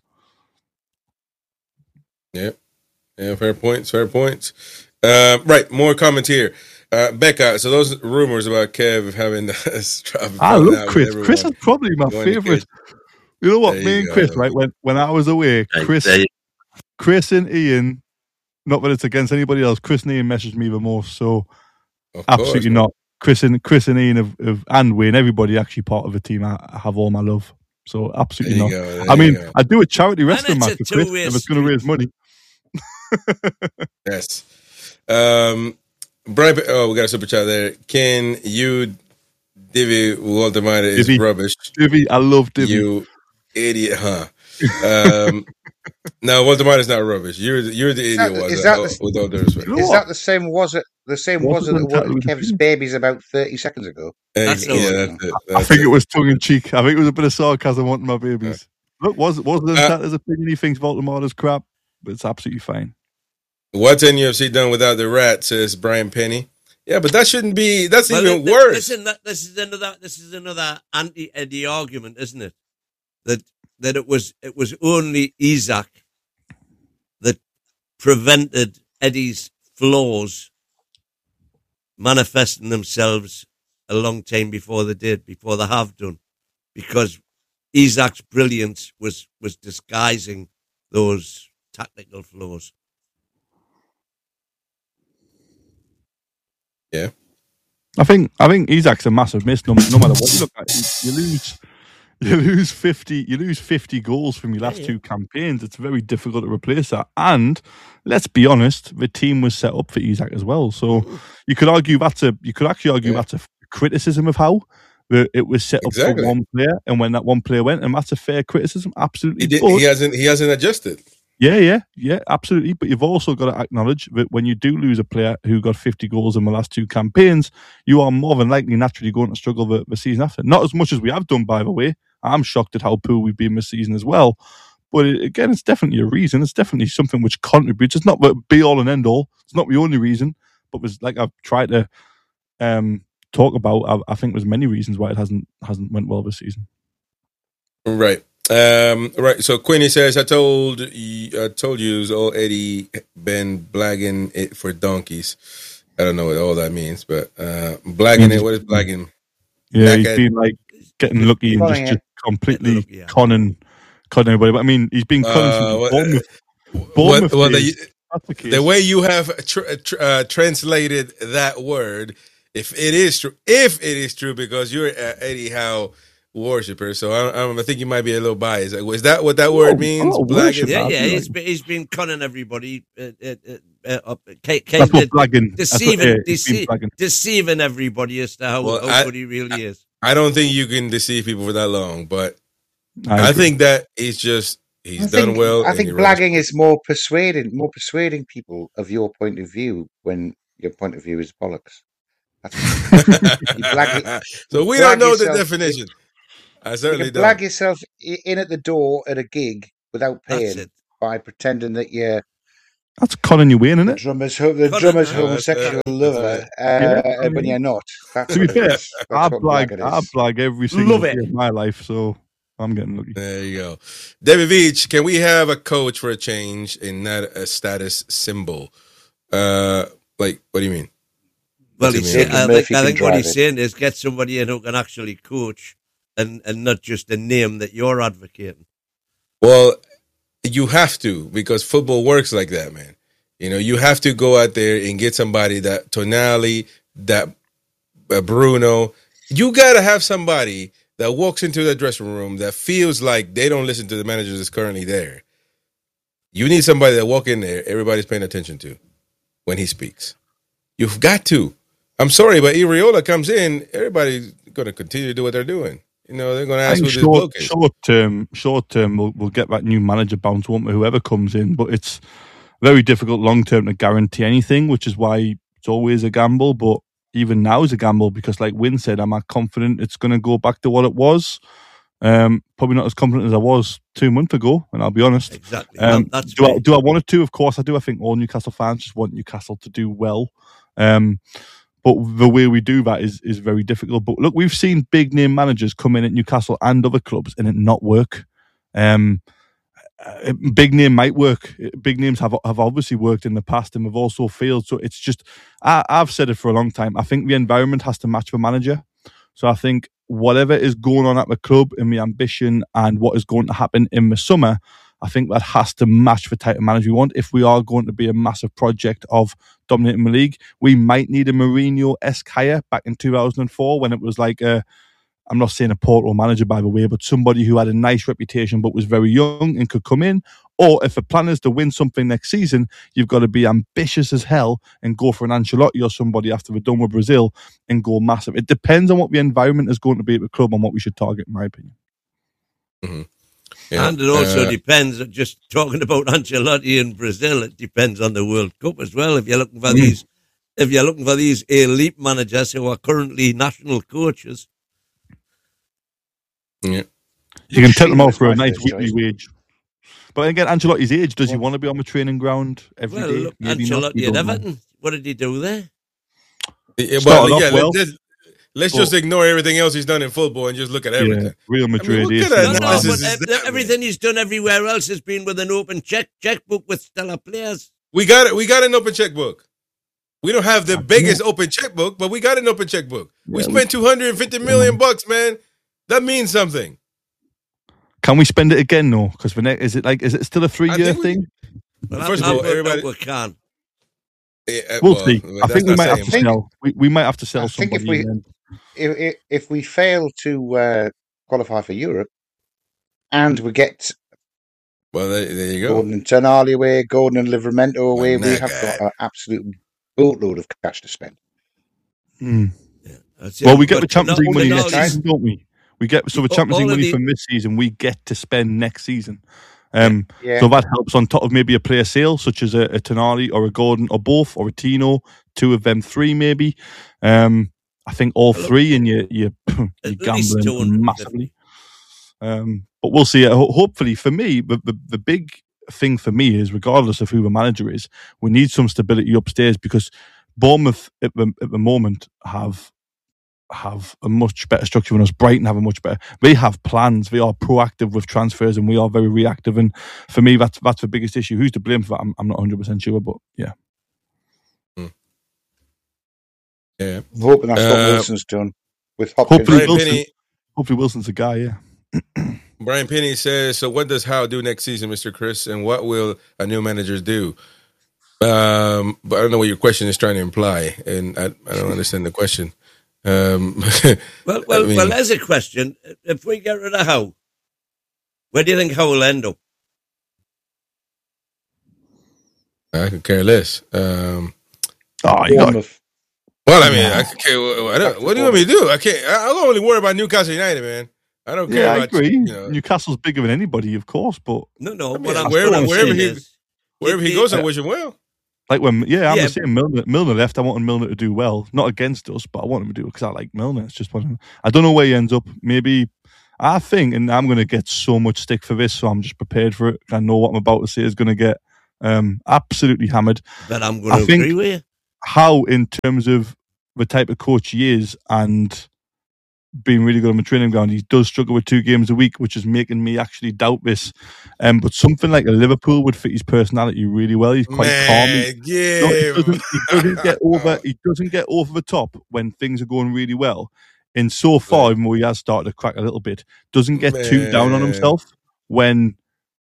Yeah, yeah, fair points, fair points. Uh, right, more comments here. Uh, Becca, so those rumors about Kev having the I love Chris. Chris is probably my favourite. You know what, me and Chris, go. right, when, when I was away, Chris, Chris and Ian, not that it's against anybody else, Chris and Ian messaged me the most, so of absolutely course, not. Chris and Chris and Ian have, have, and Wayne, everybody actually part of the team, I, I have all my love. So absolutely not. Go, I mean, I do a charity wrestling match for Chris if it's going to raise money. Yes. Um, Brian, oh, we got a super chat there. Can you, Divi Voltemata is Divi. rubbish. Divi, I love Divi. You idiot, huh? Um, no, Voltemata is not rubbish. You're you're the idiot. Is, was, that, uh, the, with all due respect. Is that the same? Was it the same? Was, was it that wanted Kev's babies about thirty seconds ago? That's yeah, that's it, that's I think it. it was tongue in cheek. I think it was a bit of sarcasm wanting my babies. Uh, Look, was was the uh, his opinion? He thinks Voltemata's crap, but it's absolutely fine. What's N U F C done without the rat? Says Brian Penny. Yeah, but that shouldn't be. That's well, even th- worse. Listen, that, this is another. This is another anti-Eddie argument, isn't it? That that it was it was only Isak that prevented Eddie's flaws manifesting themselves a long time before they did, before they have done, because Isak's brilliance was was disguising those tactical flaws. Yeah, I think I think Isak's a massive miss. No, no matter what you look at, you, you lose you lose fifty you lose fifty goals from your last yeah, yeah. two campaigns. It's very difficult to replace that. And let's be honest, the team was set up for Isak as well. So you could argue that's a you could actually argue yeah. that's a criticism of how the, it was set up exactly. for one player, and when that one player went, and that's a fair criticism. Absolutely, he, did, he hasn't he hasn't adjusted. Yeah, yeah, yeah, absolutely. But you've also got to acknowledge that when you do lose a player who got fifty goals in the last two campaigns, you are more than likely naturally going to struggle the, the season after. Not as much as we have done, by the way. I'm shocked at how poor we've been this season as well. But it, again, it's definitely a reason. It's definitely something which contributes. It's not the be all and end all. It's not the only reason. But there's, like I've tried to um, talk about, I, I think there's many reasons why it hasn't hasn't went well this season. Right. Um, right, so Queenie says, I told I told you all Eddie been blagging it for donkeys. I don't know what all that means, but uh, blagging it, what is blagging? Yeah, he's been like getting lucky and just, just completely lucky, yeah. conning, conning everybody. But I mean, he's been conning uh, what, Bournemouth. Bournemouth well, the, the, the way you have tr- tr- uh, translated that word, if it is true, if it is true, because you're uh, Eddie Howe worshipper, so I, I think you might be a little biased. Is that what that word means? Oh, worship, yeah, yeah. He's been, he's been conning everybody, uh, uh, uh, uh, Kate, Kate, That's what blagging. deceiving, That's what, yeah, dece- blagging. deceiving everybody as to how, well, how good he really I, is. I don't think you can deceive people for that long, but I, I think that he's just he's I done think, well. I think blagging is more persuading, more persuading people of your point of view when your point of view is bollocks. That's you blag, so we blag don't know yourself, the definition. I You certainly can blag don't. yourself i- in at the door at a gig without That's paying it. by pretending that you're That's conning you in, isn't the it? drummer's ho- the Conor- drummer's uh, Oh, that's homosexual it. That's lover, Yeah, uh, I when mean, you're not. That's to be what it fair, is. I That's what blag, blagging I is. blag every single Love day it. of my life, so I'm getting lucky. There you go. David Veach, can we have a coach for a change and not a status symbol? Uh, like, what do you mean? Well, What's it he's mean? saying, I Murphy think, I can think what drive he's it. saying is get somebody in who can actually coach and, and not just a name that you're advocating. Well, you have to, because football works like that, man. You know, you have to go out there and get somebody that Tonali, that uh, Bruno. You got to have somebody that walks into the dressing room that feels like they don't listen to the manager that's currently there. You need somebody that walk in there, everybody's paying attention to when he speaks. You've got to. I'm sorry, but Iriola comes in, everybody's going to continue to do what they're doing. You know, they're going to I ask who think this short, bloke is. short term, short term, we'll, we'll get that new manager bounce, won't we? Whoever comes in, but it's very difficult long term to guarantee anything, which is why it's always a gamble. But even now is a gamble because, like Win said, I'm not confident it's going to go back to what it was. Um, probably not as confident as I was two months ago, and I'll be honest. Exactly. Um, Well, that's do I, right. do I want it to? Of course I do. I think all Newcastle fans just want Newcastle to do well. Um, but the way we do that is is very difficult. But look, we've seen big name managers come in at Newcastle and other clubs and it not work. Um, uh, big name might work. Big names have have obviously worked in the past and have also failed. So it's just, I, I've said it for a long time. I think the environment has to match the manager. So I think whatever is going on at the club and the ambition and what is going to happen in the summer, I think that has to match the type of manager we want. If we are going to be a massive project of dominating the league, we might need a Mourinho-esque hire back in two thousand four when it was like a, I'm not saying a Porto manager, by the way, but somebody who had a nice reputation but was very young and could come in. Or if the plan is to win something next season, you've got to be ambitious as hell and go for an Ancelotti or somebody after we're done with Brazil and go massive. It depends on what the environment is going to be at the club and what we should target, in my opinion. Mm-hmm. Yeah. And it also Uh, depends, just talking about Ancelotti in Brazil, it depends on the World Cup as well. If you're looking for Mm. these, if you're looking for these elite managers who are currently national coaches, yeah. You can take them Shearer out was for a my nice first weekly choice. wage. But again, Ancelotti's age, does he Well- want to be on the training ground every day? well, look, Maybe not. Ancelotti We at don't know. Everton, what did he do there? Yeah, Started well, off yeah, well. let, let's let's But- just ignore everything else he's done in football and just look at everything. Yeah, Real Madrid. what A C kind of No, no, analysis but is uh, that, man? everything he's done everywhere else has been with an open check checkbook with stellar players. We got it. We got an open checkbook. We don't have the biggest open checkbook, but we got an open checkbook. we Yeah, we- spent two hundred fifty million bucks, man. That means something. Can we spend it again? No, because is it like is it still a three I year think we- thing? Well, First of I'm- all, I'm- everybody- we can. Yeah, uh, We'll well, see. I that's think we not might have saying to much. sell. We, we might have to sell I think if somebody. we- and then- If, if, if we fail to uh, qualify for Europe and we get Well, there, there you go. Gordon and Tonali away, Gordon and Livramento away, we that have guy. got an absolute boatload of cash to spend. Mm. Yeah, that's Well, it. we get But the Champions not- League money but next all these- season, don't we? We get so the All- Champions League all of money the- from this season we get to spend next season. Um, Yeah. So that helps on top of maybe a player sale, such as a, a Tonali or a Gordon or both, or a Tino, two of them, three maybe. Um, I think all Well, three, and you you At you're least two hundred gambling fifty. massively. Um, but we'll see. Ho- Hopefully, for me, the, the the big thing for me is, regardless of who the manager is, we need some stability upstairs because Bournemouth at the at the moment have. have a much better structure than us. Brighton have a much better. They have plans. They are proactive with transfers, and we are very reactive. And for me, that's that's the biggest issue. Who's to blame for that? I'm, I'm not one hundred percent sure, but yeah. Yeah. I'm hoping that's what Uh, Wilson's done with Hopkins. Hopefully Brian Wilson- Penny. Hopefully, Wilson's the guy. Yeah. Brian Penny says, "So what does Howe do next season, Mister Chris? And what will a new manager do?" Um, but I don't know what your question is trying to imply, and I, I don't understand the question. Um, Well, well, I mean- well. There's a question. If we get rid of Howe, where do you think Howe will end up? I could care less. Um, Oh, you got Bournemouth. well, I mean, I could care. What, I don't, what do you want me to do? I can't. I, I don't only worry about Newcastle United, man. I don't care yeah, I about agree. you know, Newcastle's bigger than anybody, of course, but No, no. I mean, what I'm wherever- what I'm wherever saying he- is, wherever he it- goes. I it- wish him well. Like when, yeah, I'm Yeah. the same. Milner, Milner left. I wanted Milner to do well, not against us, but I want him to do it because I like Milner. It's just one. I don't know where he ends up. Maybe I think, and I'm going to get so much stick for this, so I'm just prepared for it. I know what I'm about to say is going to get um, absolutely hammered. But I'm going to agree with you. How, in terms of the type of coach he is and being really good on the training ground, he does struggle with two games a week, which is making me actually doubt this. Um, but something like a Liverpool would fit his personality really well. He's quite Man, calm. Yeah, no, he, doesn't, he doesn't get over. He doesn't get over the top when things are going really well. And so far, even though he has started to crack a little bit, doesn't get Man. too down on himself when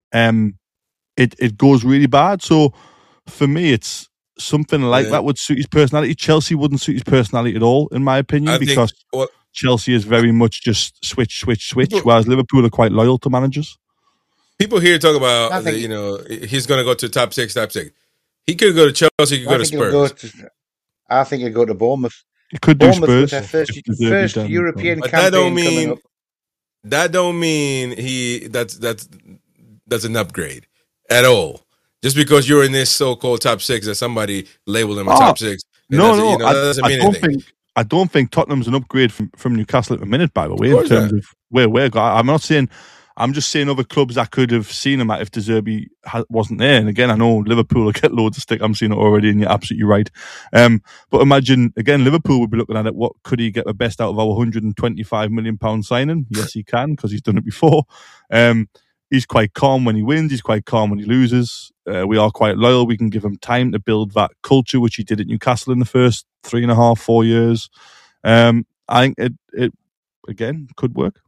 um it it goes really bad. So for me, it's something like yeah. that would suit his personality. Chelsea wouldn't suit his personality at all, in my opinion, I because. Think, well, Chelsea is very much just switch, switch, switch, people, whereas Liverpool are quite loyal to managers. People here talk about, the, you know, he's going to go to top six, top six. He could go to Chelsea, he could I go to Spurs. Go to, I think he'd go to Bournemouth. He could Bournemouth do Spurs. Was their first, first European but campaign that don't mean, coming up. That don't mean he that's that's that's an upgrade at all. Just because you're in this so-called top six that somebody labeled him a oh, top six. No, no, you know, I, that doesn't I mean don't anything. think. I don't think Tottenham's an upgrade from, from Newcastle at the minute, by the way, in terms not. of where we're going. I'm not saying, I'm just saying other clubs that could have seen him at if De Zerbi ha- wasn't there. And again, I know Liverpool will get loads of stick. I'm seeing it already, and you're absolutely right. Um, but imagine, again, Liverpool would be looking at it. What could he get the best out of our one hundred twenty-five million pounds signing? Yes, he can, because he's done it before. Um, he's quite calm when he wins. He's quite calm when he loses. Uh, we are quite loyal. We can give him time to build that culture, which he did at Newcastle in the first three and a half, four years. Um, I think it, it again could work.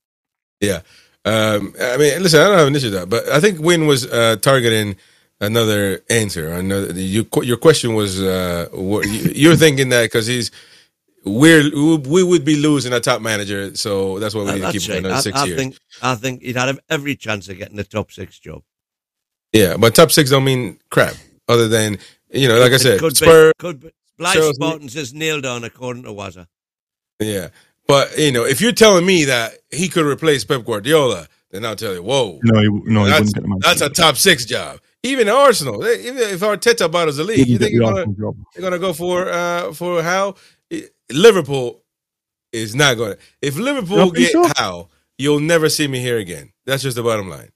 Yeah, um, I mean, listen, I don't have an issue with that, but I think Win was uh, targeting another answer. Another, you, your question was, uh, what, you're thinking that because he's we're we would be losing a top manager, so that's why we need to keep him for another I, six I years. Think, I think he'd have every chance of getting the top six job. Yeah, but top six don't mean crap. Other than you know, like it I said, could Spurs. Be, could be. Blythe Spartans is nailed on according to Wazza. Yeah, but you know, if you're telling me that he could replace Pep Guardiola, then I'll tell you, whoa, no, he, no, he that's, wouldn't get him. That's a top six job. Even Arsenal, they, even if Arteta bottles the league, you think you're gonna, they're gonna go for uh, for Howe? Liverpool is not gonna. If Liverpool get so? Howe, you'll never see me here again. That's just the bottom line.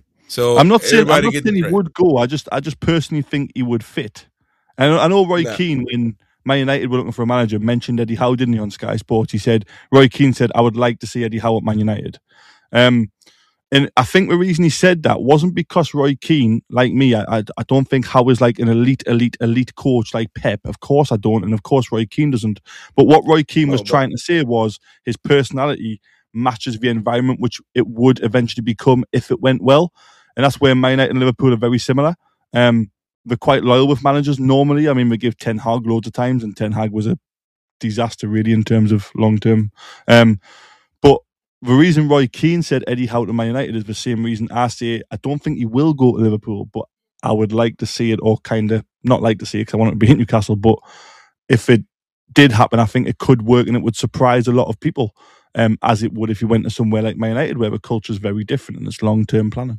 So I'm not saying, I'm not saying he would go. I just, I just personally think he would fit. And I know Roy nah. Keane, when Man United were looking for a manager, mentioned Eddie Howe, didn't he, on Sky Sports? He said, Roy Keane said, I would like to see Eddie Howe at Man United. Um, and I think the reason he said that wasn't because Roy Keane, like me, I, I, I don't think Howe is like an elite, elite, elite coach like Pep. Of course I don't. And of course Roy Keane doesn't. But what Roy Keane was oh, trying to say was his personality matches the environment which it would eventually become if it went well. And that's where Man United and Liverpool are very similar. Um, They're quite loyal with managers normally. I mean, we give Ten Hag loads of times, and Ten Hag was a disaster really in terms of long term. Um, but the reason Roy Keane said Eddie Howe to Man United is the same reason I say I don't think he will go to Liverpool, but I would like to see it, or kind of not like to see it because I want it to be in Newcastle. But if it did happen, I think it could work, and it would surprise a lot of people, um, as it would if you went to somewhere like Man United, where the culture is very different and it's long term planning.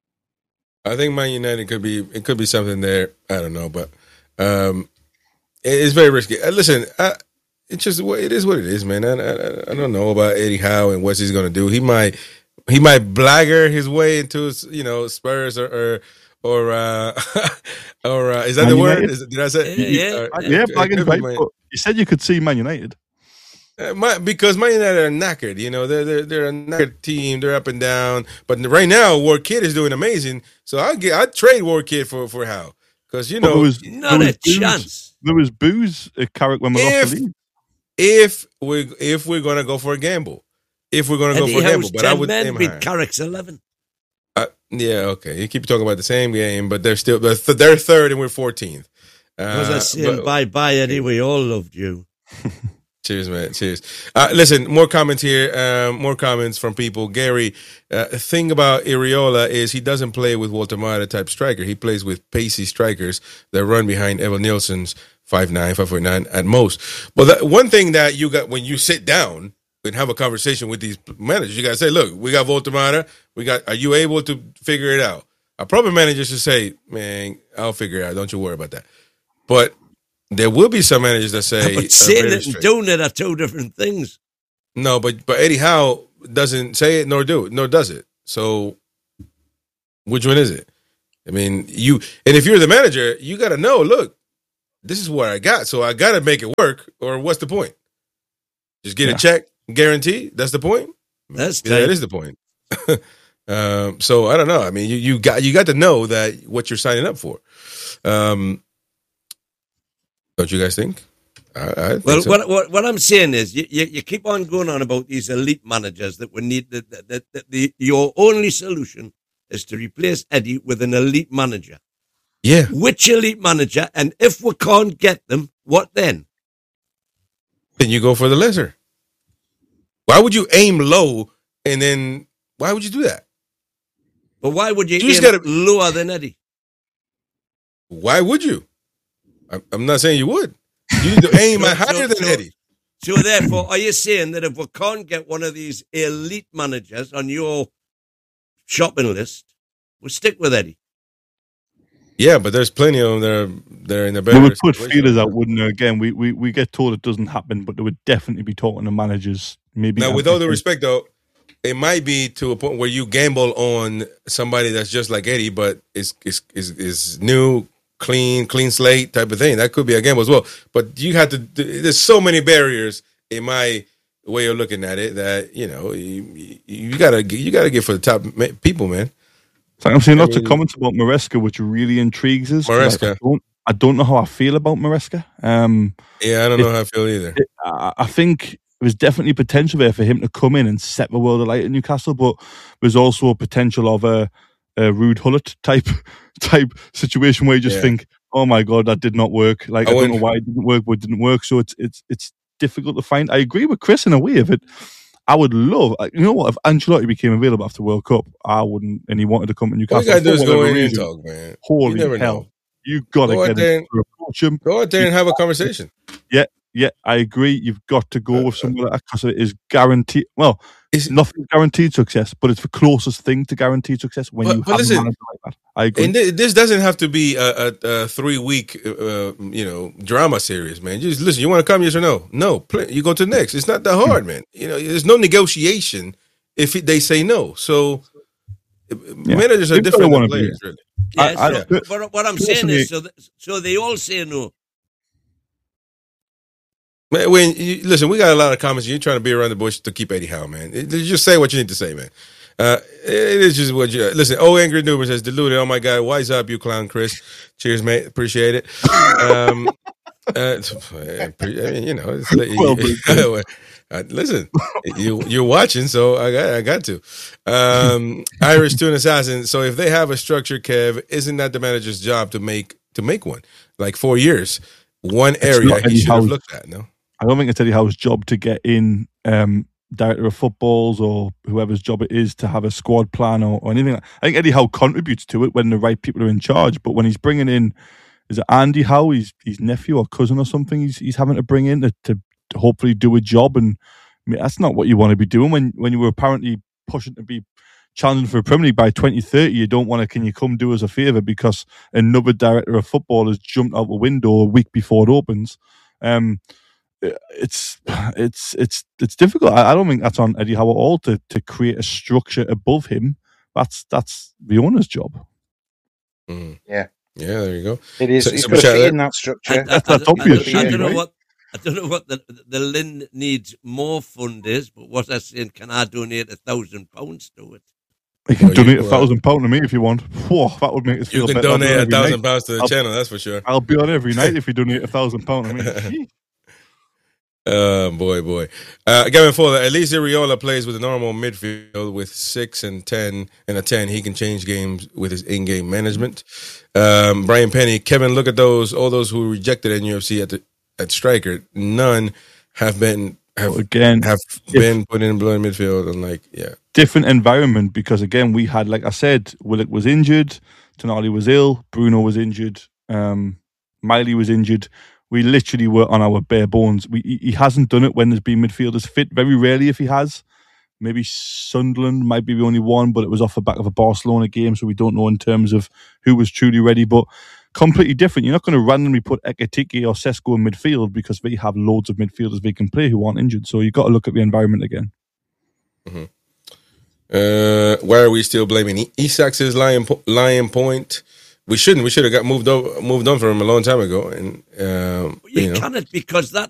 I think Man United could be it could be something there. I don't know, but um, it's very risky. Uh, listen, I, it's just it is what it is, man. I, I, I don't know about Eddie Howe and what he's going to do. He might he might blagger his way into you know Spurs or or or, uh, or uh, is that Man the United? Word? Is, did I say yeah yeah, uh, yeah, yeah blagging right? But you said you could see Man United. Uh, my, because Man United are knackered, you know, they're, they're they're a knackered team. They're up and down. But right now, Ward Kid is doing amazing. So I get I trade Ward Kid for for Howe because you know there was, not there a booze, chance. There was booze at Carrick when we if, lost the league. If we if we're gonna go for a gamble, if we're gonna go for a gamble, but I would men aim beat higher. Carrick's eleven. Uh, yeah, okay. You keep talking about the same game, but they're still they're, th- they're third and we're fourteenth. Uh, was I saying bye bye, Eddie? We all loved you. Cheers, man. Cheers. Uh, listen, more comments here. Um, more comments from people. Gary, uh, the thing about Iriola is he doesn't play with Walter Mata type striker. He plays with pacey strikers that run behind Evan Nielsen's five nine, five foot nine at most. But that, one thing that you got when you sit down and have a conversation with these managers, you got to say, look, we got Walter Mata. We got, are you able to figure it out? A proper manager should say, man, I'll figure it out. Don't you worry about that. But there will be some managers that say But are saying very it and strict. doing it are two different things. No, but but Eddie Howe doesn't say it nor do it, nor does it. So which one is it? I mean, you and if you're the manager, you got to know. Look, this is what I got, so I got to make it work. Or what's the point? Just get Yeah. a check, guarantee. That's the point. That's Yeah, that tight. is the point. um, so I don't know. I mean, you you got you got to know that what you're signing up for. Um, don't you guys think? I, I think Well, so. what, what what I'm saying is, you, you, you keep on going on about these elite managers that we need. That, that, that, that the your only solution is to replace Eddie with an elite manager. Yeah, Which elite manager? And if we can't get them, what then? then you go for the lesser. Why would you aim low and then why would you do that? But why would you, You just aim gotta- lower than Eddie? Why would you? I'm, I'm not saying you would. You need to aim So- higher so- than so- Eddie. So therefore, are you saying that if we can't get one of these elite managers on your shopping list, we'll stick with Eddie? Yeah, but there's plenty of them that are, that are in the better They would put situation. feelers out, wouldn't they? Again, we, we, we get told it doesn't happen, but they would definitely be talking to managers. Maybe Now, I'm with all due thinking- respect, though, it might be to a point where you gamble on somebody that's just like Eddie, but is is is, is new, clean, clean slate type of thing. That could be a gamble as well. But you have to. There's so many barriers in my way of looking at it that you know you, you gotta you gotta get for the top ma- people, man. It's like I'm seeing I lots mean- of comments about Maresca, which really intrigues us. 'cause I- Maresca. I don't, I don't know how I feel about Maresca. Um, Yeah, I don't know how I feel either. I, I think there's definitely potential there for him to come in and set the world alight at Newcastle, but there's also a potential of a, a Rude Hullet type type situation where you just Yeah. think, "Oh my god, that did not work." Like I I, don't wouldn't- know why it didn't work, but it didn't work. So it's it's it's difficult to find. I agree with Chris in a way of it. I would love, you know what, if Ancelotti became available after World Cup, I wouldn't, and he wanted to come to All Newcastle. you gotta do for is whatever go in and reason, talk, man. You Holy never hell. know. You got to Go out get there him and- to approach him. Go out there and have a conversation. Yeah, I agree. You've got to go Uh, with someone like that because it is guaranteed. Well, Is- nothing's guaranteed success, but it's the closest thing to guaranteed success when But- you but have listen, a manager like that. I agree. And th- this doesn't have to be a, a, a three week, uh, you know, drama series, man. Just listen. You want to come? Yes or no? No. Play, you go to the next. It's not that hard, man. You know, there's no negotiation if it, they say no. So managers are They've different gotta than wanna be- players, really. Yeah, I- I- so, but what I'm saying is, so, th- so they all say no. Man, when you, listen, we got a lot of comments. You're trying to be around the bush to keep Eddie Howe, man. It- just say what you need to say, man. Uh, it is just what you listen. Oh, angry Newman says deluded. Oh my God, wise up, you clown, Chris. Cheers, mate. Appreciate it. Um, uh, I mean, you know, it's, Well, uh, listen, you you're watching, so I got I got to. Um, Irish Tune Assassin. So if they have a structure, Kev, isn't that the manager's job to make to make one? Like four years, one area not he Eddie should have Howe's- looked at. No. I don't think it's Eddie Howe's job to get in um, director of footballs or whoever's job it is to have a squad plan or, or anything. I think Eddie Howe contributes to it when the right people are in charge, but when he's bringing in, is it Andy Howe, his, his nephew or cousin or something, he's he's having to bring in to, to, to hopefully do a job, and I mean, that's not what you want to be doing when, when you were apparently pushing to be challenging for a Premier League by twenty thirty. You don't want to, can you come do us a favour because another director of football has jumped out the window a week before it opens. Um, it's it's it's it's difficult. I, I don't think that's on Eddie Howe at all to to create a structure above him. That's that's the owner's job. Mm. Yeah. Yeah, there you go. It is. So- He's so got to Michelle, fit that- in that I, structure. I, That's- I, that's I, obvious, I, I don't surely, know right? what I don't know what the the Lynn needs more fund is, but what I'm saying, can I donate a thousand pounds to it? You can Well, donate you- a thousand pound to me if you want. Whoa, that would make us You feel can better. I'll be donate on a every thousand night. pounds to the I'll- channel, that's for sure. I'll be on every night if you donate a thousand pound. I mean, Uh, boy, boy. Uh, Gavin Fuller, at least Iriola plays with a normal midfield with six and ten and a ten. He can change games with his in-game management. Um, Brian Penny, Kevin, look at those, all those who rejected in U F C at the at striker. None have been have again, have been put in blue in midfield. And like, yeah, different environment because again, we had, like I said, Willock was injured, Tonali was ill, Bruno was injured, um, Miley was injured. We literally were on our bare bones. We, he, he hasn't done it when there's been midfielders fit. Very rarely, if he has. Maybe Sunderland might be the only one, but it was off the back of a Barcelona game, so we don't know in terms of who was truly ready. But completely different. You're not going to randomly put Ekitike or Sesko in midfield because we have loads of midfielders we can play who aren't injured. So you've got to look at the environment again. Mm-hmm. Uh, why are we still blaming Isak's lion po- lion point? We shouldn't. We should have got moved over, moved on from him a long time ago. And um, you, you know. cannot, because that